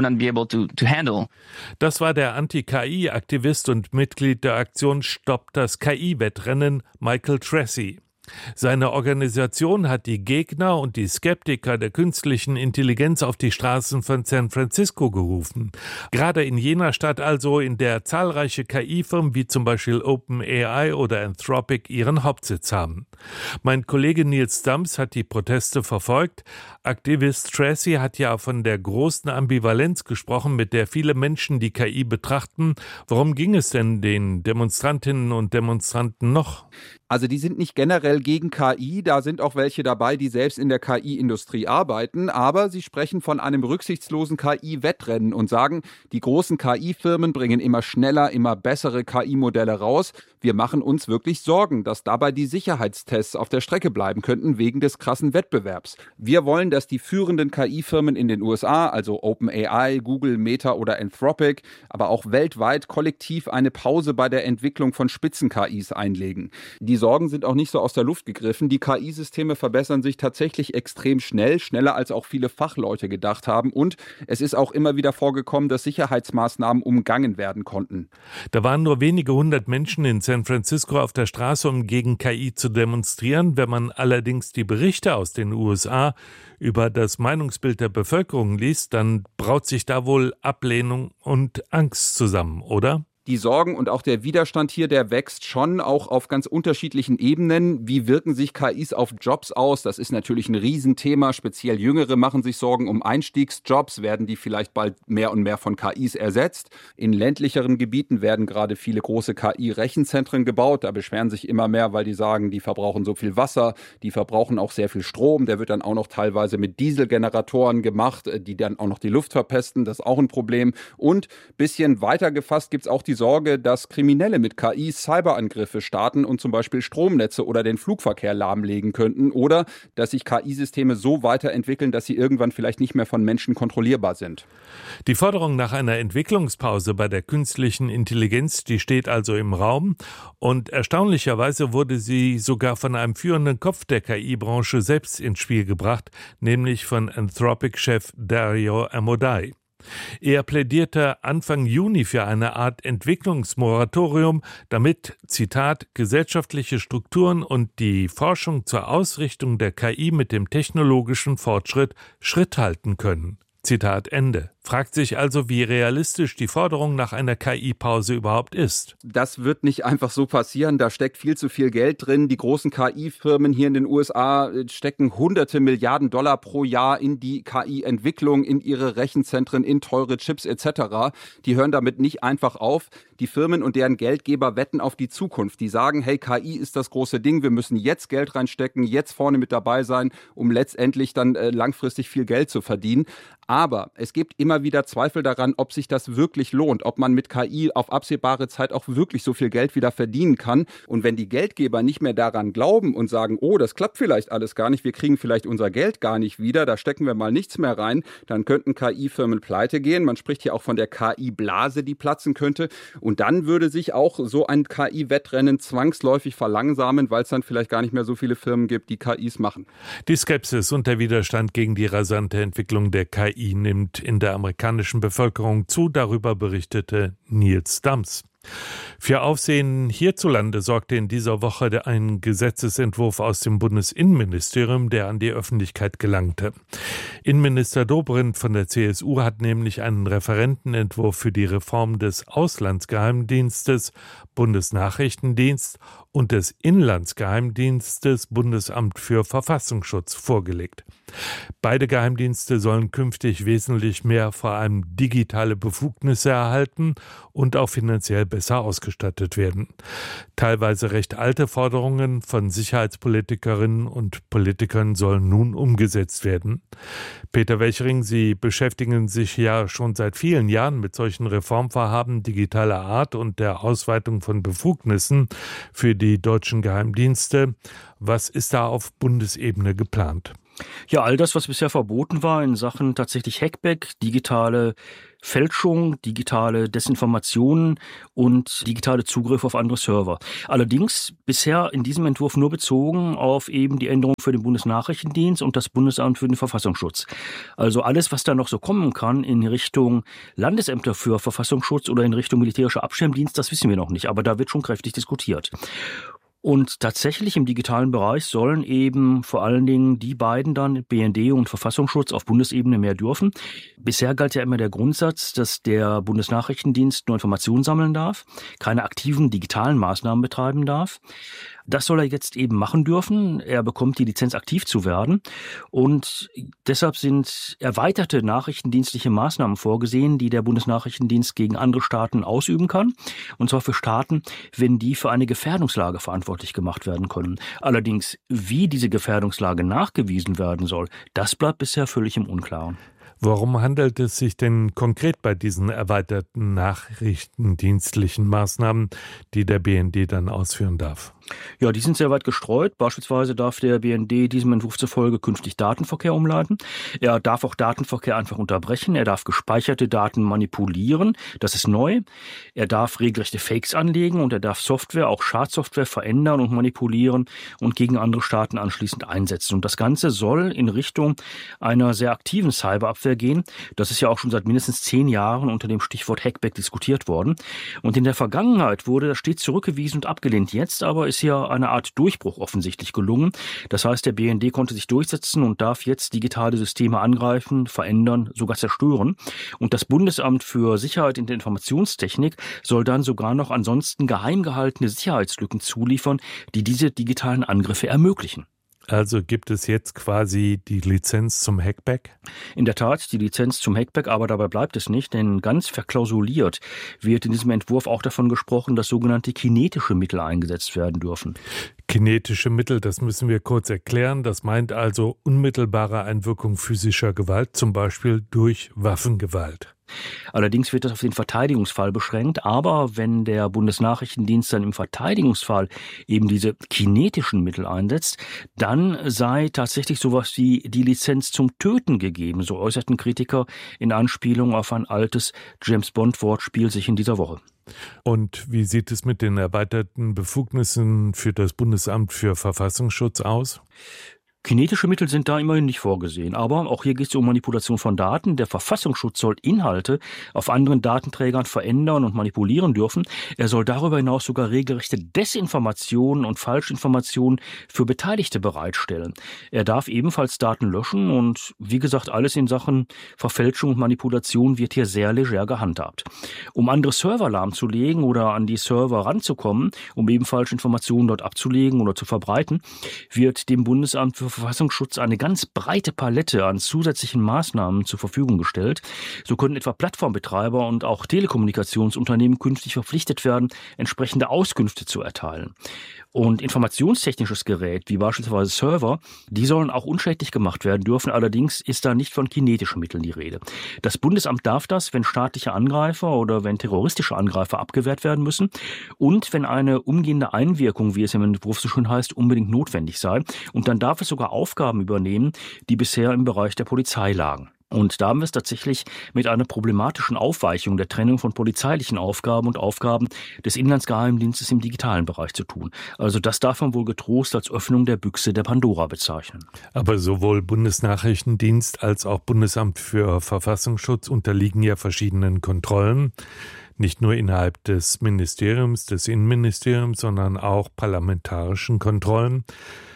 Das war der Anti-KI-Aktivist und Mitglied der Aktion Stoppt das KI-Wettrennen, Michael Tracy. Seine Organisation hat die Gegner und die Skeptiker der künstlichen Intelligenz auf die Straßen von San Francisco gerufen. Gerade in jener Stadt also, in der zahlreiche KI-Firmen wie zum Beispiel OpenAI oder Anthropic ihren Hauptsitz haben. Mein Kollege Nils Dams hat die Proteste verfolgt. Aktivist Tracy hat ja von der großen Ambivalenz gesprochen, mit der viele Menschen die KI betrachten. Worum ging es denn den Demonstrantinnen und Demonstranten noch? Also die sind nicht generell gegen KI, da sind auch welche dabei, die selbst in der KI-Industrie arbeiten, aber sie sprechen von einem rücksichtslosen KI-Wettrennen und sagen, die großen KI-Firmen bringen immer schneller, immer bessere KI-Modelle raus. Wir machen uns wirklich Sorgen, dass dabei die Sicherheitstests auf der Strecke bleiben könnten wegen des krassen Wettbewerbs. Wir wollen, dass die führenden KI-Firmen in den USA, also OpenAI, Google, Meta oder Anthropic, aber auch weltweit kollektiv eine Pause bei der Entwicklung von Spitzen-KIs einlegen. Die Sorgen sind auch nicht so aus der Luft gegriffen. Die KI-Systeme verbessern sich tatsächlich extrem schnell, schneller als auch viele Fachleute gedacht haben. Und es ist auch immer wieder vorgekommen, dass Sicherheitsmaßnahmen umgangen werden konnten. Da waren nur wenige hundert Menschen in San Francisco auf der Straße, um gegen KI zu demonstrieren. Wenn man allerdings die Berichte aus den USA über das Meinungsbild der Bevölkerung liest, dann braut sich da wohl Ablehnung und Angst zusammen, oder? Die Sorgen und auch der Widerstand hier, der wächst schon auch auf ganz unterschiedlichen Ebenen. Wie wirken sich KIs auf Jobs aus? Das ist natürlich ein Riesenthema. Speziell Jüngere machen sich Sorgen um Einstiegsjobs. Werden die vielleicht bald mehr und mehr von KIs ersetzt? In ländlicheren Gebieten werden gerade viele große KI-Rechenzentren gebaut. Da beschweren sich immer mehr, weil die sagen, die verbrauchen so viel Wasser, die verbrauchen auch sehr viel Strom. Der wird dann auch noch teilweise mit Dieselgeneratoren gemacht, die dann auch noch die Luft verpesten. Das ist auch ein Problem. Und bisschen weiter gefasst gibt es auch die Sorge, dass Kriminelle mit KI Cyberangriffe starten und zum Beispiel Stromnetze oder den Flugverkehr lahmlegen könnten oder dass sich KI-Systeme so weiterentwickeln, dass sie irgendwann vielleicht nicht mehr von Menschen kontrollierbar sind. Die Forderung nach einer Entwicklungspause bei der künstlichen Intelligenz, die steht also im Raum und erstaunlicherweise wurde sie sogar von einem führenden Kopf der KI-Branche selbst ins Spiel gebracht, nämlich von Anthropic-Chef Dario Amodei. Er plädierte Anfang Juni für eine Art Entwicklungsmoratorium, damit, Zitat, gesellschaftliche Strukturen und die Forschung zur Ausrichtung der KI mit dem technologischen Fortschritt Schritt halten können. Zitat Ende. Fragt sich also, wie realistisch die Forderung nach einer KI-Pause überhaupt ist. Das wird nicht einfach so passieren. Da steckt viel zu viel Geld drin. Die großen KI-Firmen hier in den USA stecken hunderte Milliarden Dollar pro Jahr in die KI-Entwicklung, in ihre Rechenzentren, in teure Chips etc. Die hören damit nicht einfach auf. Die Firmen und deren Geldgeber wetten auf die Zukunft. Die sagen, hey, KI ist das große Ding. Wir müssen jetzt Geld reinstecken, jetzt vorne mit dabei sein, um letztendlich dann langfristig viel Geld zu verdienen. Aber es gibt immer wieder Zweifel daran, ob sich das wirklich lohnt, ob man mit KI auf absehbare Zeit auch wirklich so viel Geld wieder verdienen kann. Und wenn die Geldgeber nicht mehr daran glauben und sagen, oh, das klappt vielleicht alles gar nicht, wir kriegen vielleicht unser Geld gar nicht wieder, da stecken wir mal nichts mehr rein, dann könnten KI-Firmen pleite gehen. Man spricht hier auch von der KI-Blase, die platzen könnte. Und dann würde sich auch so ein KI-Wettrennen zwangsläufig verlangsamen, weil es dann vielleicht gar nicht mehr so viele Firmen gibt, die KIs machen. Die Skepsis und der Widerstand gegen die rasante Entwicklung der KI nimmt in der amerikanischen Bevölkerung zu, darüber berichtete Nils Dams. Für Aufsehen hierzulande sorgte in dieser Woche ein Gesetzesentwurf aus dem Bundesinnenministerium, der an die Öffentlichkeit gelangte. Innenminister Dobrindt von der CSU hat nämlich einen Referentenentwurf für die Reform des Auslandsgeheimdienstes, Bundesnachrichtendienst und des Inlandsgeheimdienstes, Bundesamt für Verfassungsschutz, vorgelegt. Beide Geheimdienste sollen künftig wesentlich mehr, vor allem digitale Befugnisse erhalten und auch finanziell besser ausgestattet werden. Teilweise recht alte Forderungen von Sicherheitspolitikerinnen und Politikern sollen nun umgesetzt werden. Peter Welchering, Sie beschäftigen sich ja schon seit vielen Jahren mit solchen Reformvorhaben digitaler Art und der Ausweitung von Befugnissen für die deutschen Geheimdienste. Was ist da auf Bundesebene geplant? Ja, all das, was bisher verboten war in Sachen tatsächlich Hackback, digitale Fälschung, digitale Desinformationen und digitale Zugriff auf andere Server. Allerdings bisher in diesem Entwurf nur bezogen auf eben die Änderung für den Bundesnachrichtendienst und das Bundesamt für den Verfassungsschutz. Also alles, was da noch so kommen kann in Richtung Landesämter für Verfassungsschutz oder in Richtung militärischer Abschirmdienst, das wissen wir noch nicht. Aber da wird schon kräftig diskutiert. Und tatsächlich im digitalen Bereich sollen eben vor allen Dingen die beiden dann, BND und Verfassungsschutz, auf Bundesebene mehr dürfen. Bisher galt ja immer der Grundsatz, dass der Bundesnachrichtendienst nur Informationen sammeln darf, keine aktiven digitalen Maßnahmen betreiben darf. Das soll er jetzt eben machen dürfen. Er bekommt die Lizenz, aktiv zu werden. Und deshalb sind erweiterte nachrichtendienstliche Maßnahmen vorgesehen, die der Bundesnachrichtendienst gegen andere Staaten ausüben kann. Und zwar für Staaten, wenn die für eine Gefährdungslage verantwortlich gemacht werden können. Allerdings, wie diese Gefährdungslage nachgewiesen werden soll, das bleibt bisher völlig im Unklaren. Worum handelt es sich denn konkret bei diesen erweiterten nachrichtendienstlichen Maßnahmen, die der BND dann ausführen darf? Ja, die sind sehr weit gestreut. Beispielsweise darf der BND diesem Entwurf zufolge künftig Datenverkehr umleiten. Er darf auch Datenverkehr einfach unterbrechen. Er darf gespeicherte Daten manipulieren. Das ist neu. Er darf regelrechte Fakes anlegen und er darf Software, auch Schadsoftware, verändern und manipulieren und gegen andere Staaten anschließend einsetzen. Und das Ganze soll in Richtung einer sehr aktiven Cyberabwehr gehen. Das ist ja auch schon seit mindestens 10 Jahren unter dem Stichwort Hackback diskutiert worden. Und in der Vergangenheit wurde das stets zurückgewiesen und abgelehnt. Jetzt aber ist hier eine Art Durchbruch offensichtlich gelungen. Das heißt, der BND konnte sich durchsetzen und darf jetzt digitale Systeme angreifen, verändern, sogar zerstören. Und das Bundesamt für Sicherheit in der Informationstechnik soll dann sogar noch ansonsten geheim gehaltene Sicherheitslücken zuliefern, die diese digitalen Angriffe ermöglichen. Also gibt es jetzt quasi die Lizenz zum Hackback? In der Tat, die Lizenz zum Hackback, aber dabei bleibt es nicht, denn ganz verklausuliert wird in diesem Entwurf auch davon gesprochen, dass sogenannte kinetische Mittel eingesetzt werden dürfen. Kinetische Mittel, das müssen wir kurz erklären. Das meint also unmittelbare Einwirkung physischer Gewalt, zum Beispiel durch Waffengewalt. Allerdings wird das auf den Verteidigungsfall beschränkt, aber wenn der Bundesnachrichtendienst dann im Verteidigungsfall eben diese kinetischen Mittel einsetzt, dann sei tatsächlich sowas wie die Lizenz zum Töten gegeben, so äußerten Kritiker in Anspielung auf ein altes James-Bond-Wortspiel sich in dieser Woche. Und wie sieht es mit den erweiterten Befugnissen für das Bundesamt für Verfassungsschutz aus? Kinetische Mittel sind da immerhin nicht vorgesehen, aber auch hier geht es um Manipulation von Daten. Der Verfassungsschutz soll Inhalte auf anderen Datenträgern verändern und manipulieren dürfen. Er soll darüber hinaus sogar regelrechte Desinformationen und Falschinformationen für Beteiligte bereitstellen. Er darf ebenfalls Daten löschen und wie gesagt, alles in Sachen Verfälschung und Manipulation wird hier sehr leger gehandhabt. Um andere Server lahmzulegen oder an die Server ranzukommen, um eben Falschinformationen dort abzulegen oder zu verbreiten, wird dem Bundesamt für Verfassungsschutz eine ganz breite Palette an zusätzlichen Maßnahmen zur Verfügung gestellt. So können etwa Plattformbetreiber und auch Telekommunikationsunternehmen künftig verpflichtet werden, entsprechende Auskünfte zu erteilen. Und informationstechnisches Gerät, wie beispielsweise Server, die sollen auch unschädlich gemacht werden dürfen. Allerdings ist da nicht von kinetischen Mitteln die Rede. Das Bundesamt darf das, wenn staatliche Angreifer oder wenn terroristische Angreifer abgewehrt werden müssen und wenn eine umgehende Einwirkung, wie es im Entwurf so schön heißt, unbedingt notwendig sei. Und dann darf es sogar Aufgaben übernehmen, die bisher im Bereich der Polizei lagen. Und da haben wir es tatsächlich mit einer problematischen Aufweichung der Trennung von polizeilichen Aufgaben und Aufgaben des Inlandsgeheimdienstes im digitalen Bereich zu tun. Also das darf man wohl getrost als Öffnung der Büchse der Pandora bezeichnen. Aber sowohl Bundesnachrichtendienst als auch Bundesamt für Verfassungsschutz unterliegen ja verschiedenen Kontrollen. Nicht nur innerhalb des Ministeriums, des Innenministeriums, sondern auch parlamentarischen Kontrollen.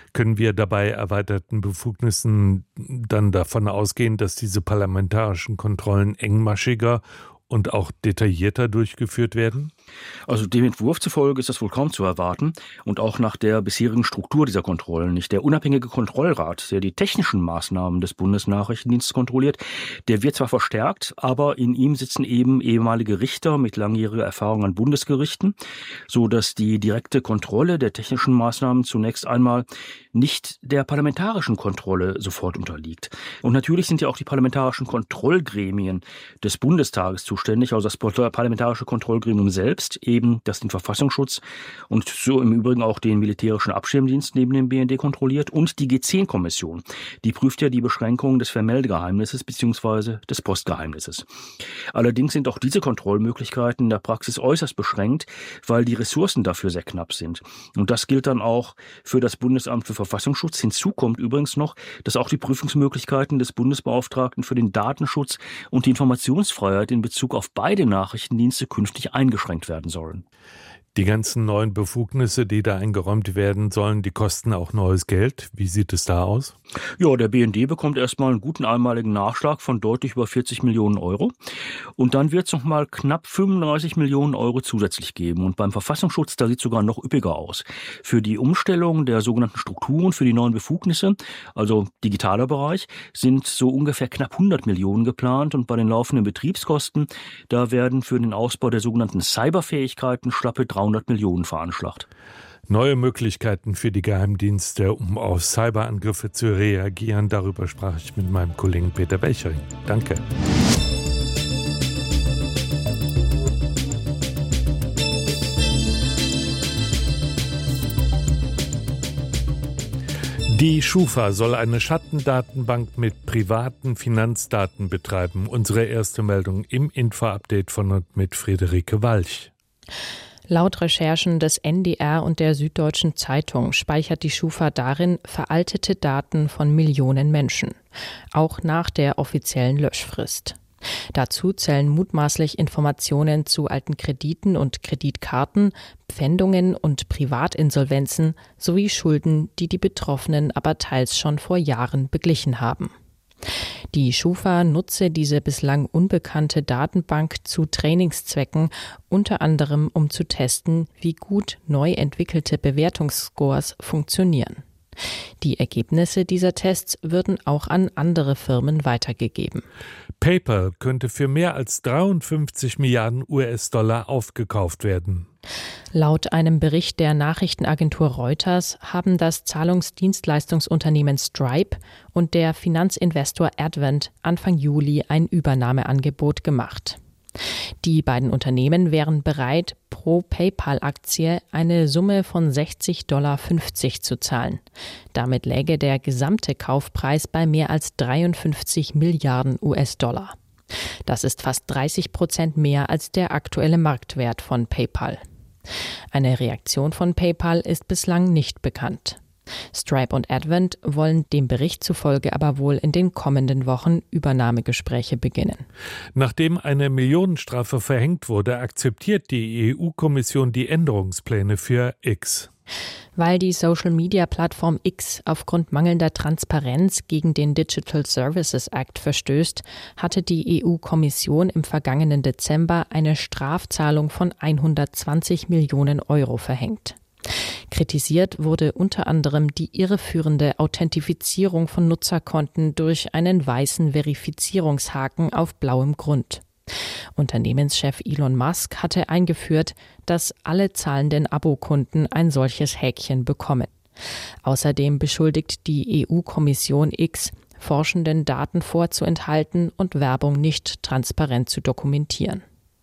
Können wir dabei erweiterten Befugnissen dann davon ausgehen, dass diese parlamentarischen Kontrollen engmaschiger und auch detaillierter durchgeführt werden? Also dem Entwurf zufolge ist das wohl kaum zu erwarten und auch nach der bisherigen Struktur dieser Kontrollen nicht. Der unabhängige Kontrollrat, der die technischen Maßnahmen des Bundesnachrichtendienstes kontrolliert, der wird zwar verstärkt, aber in ihm sitzen eben ehemalige Richter mit langjähriger Erfahrung an Bundesgerichten, so dass die direkte Kontrolle der technischen Maßnahmen zunächst einmal nicht der parlamentarischen Kontrolle sofort unterliegt. Und natürlich sind ja auch die parlamentarischen Kontrollgremien des Bundestages zuständig, also das parlamentarische Kontrollgremium selbst, eben das den Verfassungsschutz und so im Übrigen auch den militärischen Abschirmdienst neben dem BND kontrolliert, und die G10-Kommission, die prüft ja die Beschränkungen des Vermeldegeheimnisses bzw. des Postgeheimnisses. Allerdings sind auch diese Kontrollmöglichkeiten in der Praxis äußerst beschränkt, weil die Ressourcen dafür sehr knapp sind. Und das gilt dann auch für das Bundesamt für Verfassungsschutz. Hinzu kommt übrigens noch, dass auch die Prüfungsmöglichkeiten des Bundesbeauftragten für den Datenschutz und die Informationsfreiheit in Bezug auf beide Nachrichtendienste künftig eingeschränkt werden sollen. Die ganzen neuen Befugnisse, die da eingeräumt werden sollen, die kosten auch neues Geld. Wie sieht es da aus? Ja, der BND bekommt erstmal einen guten einmaligen Nachschlag von deutlich über 40 Millionen Euro. Und dann wird es nochmal knapp 35 Millionen Euro zusätzlich geben. Und beim Verfassungsschutz, da sieht es sogar noch üppiger aus. Für die Umstellung der sogenannten Strukturen, für die neuen Befugnisse, also digitaler Bereich, sind so ungefähr knapp 100 Millionen geplant. Und bei den laufenden Betriebskosten, da werden für den Ausbau der sogenannten Cyberfähigkeiten schlappe 300 Millionen veranschlagt. Neue Möglichkeiten für die Geheimdienste, um auf Cyberangriffe zu reagieren. Darüber sprach ich mit meinem Kollegen Peter Belchering. Danke. Die Schufa soll eine Schattendatenbank mit privaten Finanzdaten betreiben. Unsere erste Meldung im Info-Update von und mit Friederike Walch. Laut Recherchen des NDR und der Süddeutschen Zeitung speichert die Schufa darin veraltete Daten von Millionen Menschen, auch nach der offiziellen Löschfrist. Dazu zählen mutmaßlich Informationen zu alten Krediten und Kreditkarten, Pfändungen und Privatinsolvenzen sowie Schulden, die die Betroffenen aber teils schon vor Jahren beglichen haben. Die Schufa nutze diese bislang unbekannte Datenbank zu Trainingszwecken, unter anderem um zu testen, wie gut neu entwickelte Bewertungsscores funktionieren. Die Ergebnisse dieser Tests würden auch an andere Firmen weitergegeben. PayPal könnte für mehr als 53 Milliarden US-Dollar aufgekauft werden. Laut einem Bericht der Nachrichtenagentur Reuters haben das Zahlungsdienstleistungsunternehmen Stripe und der Finanzinvestor Advent Anfang Juli ein Übernahmeangebot gemacht. Die beiden Unternehmen wären bereit, pro PayPal-Aktie eine Summe von $60,50 zu zahlen. Damit läge der gesamte Kaufpreis bei mehr als 53 Milliarden US-Dollar. Das ist fast 30% mehr als der aktuelle Marktwert von PayPal. Eine Reaktion von PayPal ist bislang nicht bekannt. Stripe und Advent wollen dem Bericht zufolge aber wohl in den kommenden Wochen Übernahmegespräche beginnen. Nachdem eine Millionenstrafe verhängt wurde, akzeptiert die EU-Kommission die Änderungspläne für X. Weil die Social-Media-Plattform X aufgrund mangelnder Transparenz gegen den Digital Services Act verstößt, hatte die EU-Kommission im vergangenen Dezember eine Strafzahlung von 120 Millionen Euro verhängt. Kritisiert wurde unter anderem die irreführende Authentifizierung von Nutzerkonten durch einen weißen Verifizierungshaken auf blauem Grund. Unternehmenschef Elon Musk hatte eingeführt, dass alle zahlenden Abokunden ein solches Häkchen bekommen. Außerdem beschuldigt die EU-Kommission X, Forschenden Daten vorzuenthalten und Werbung nicht transparent zu dokumentieren.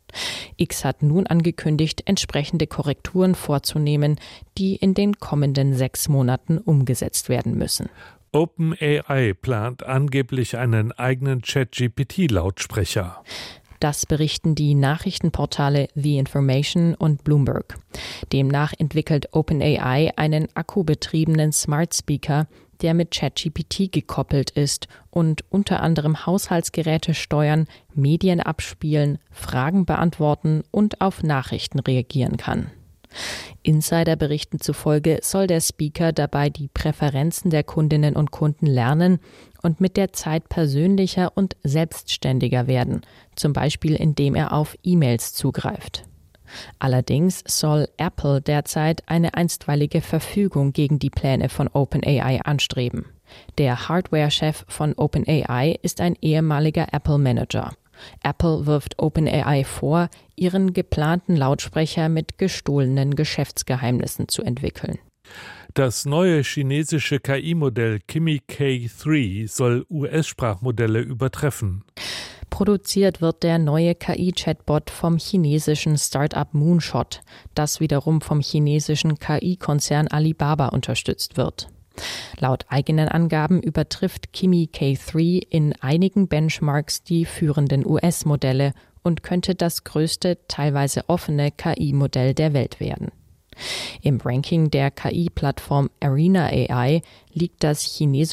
X hat nun angekündigt, entsprechende Korrekturen vorzunehmen, die in den kommenden 6 Monaten umgesetzt werden müssen. OpenAI plant angeblich einen eigenen ChatGPT-Lautsprecher. Das berichten die Nachrichtenportale The Information und Bloomberg. Demnach entwickelt OpenAI einen akkubetriebenen Smart Speaker, der mit ChatGPT gekoppelt ist und unter anderem Haushaltsgeräte steuern, Medien abspielen, Fragen beantworten und auf Nachrichten reagieren kann. Insiderberichten zufolge soll der Speaker dabei die Präferenzen der Kundinnen und Kunden lernen und mit der Zeit persönlicher und selbstständiger werden, zum Beispiel indem er auf E-Mails zugreift. Allerdings soll Apple derzeit eine einstweilige Verfügung gegen die Pläne von OpenAI anstreben. Der Hardware-Chef von OpenAI ist ein ehemaliger Apple-Manager. Apple wirft OpenAI vor, ihren geplanten Lautsprecher mit gestohlenen Geschäftsgeheimnissen zu entwickeln. Das neue chinesische KI-Modell Kimi K3 soll US-Sprachmodelle übertreffen. Produziert wird der neue KI-Chatbot vom chinesischen Start-up Moonshot, das wiederum vom chinesischen KI-Konzern Alibaba unterstützt wird. Laut eigenen Angaben übertrifft Kimi K3 in einigen Benchmarks die führenden US-Modelle und könnte das größte, teilweise offene KI-Modell der Welt werden. Im Ranking der KI-Plattform Arena AI liegt das chinesische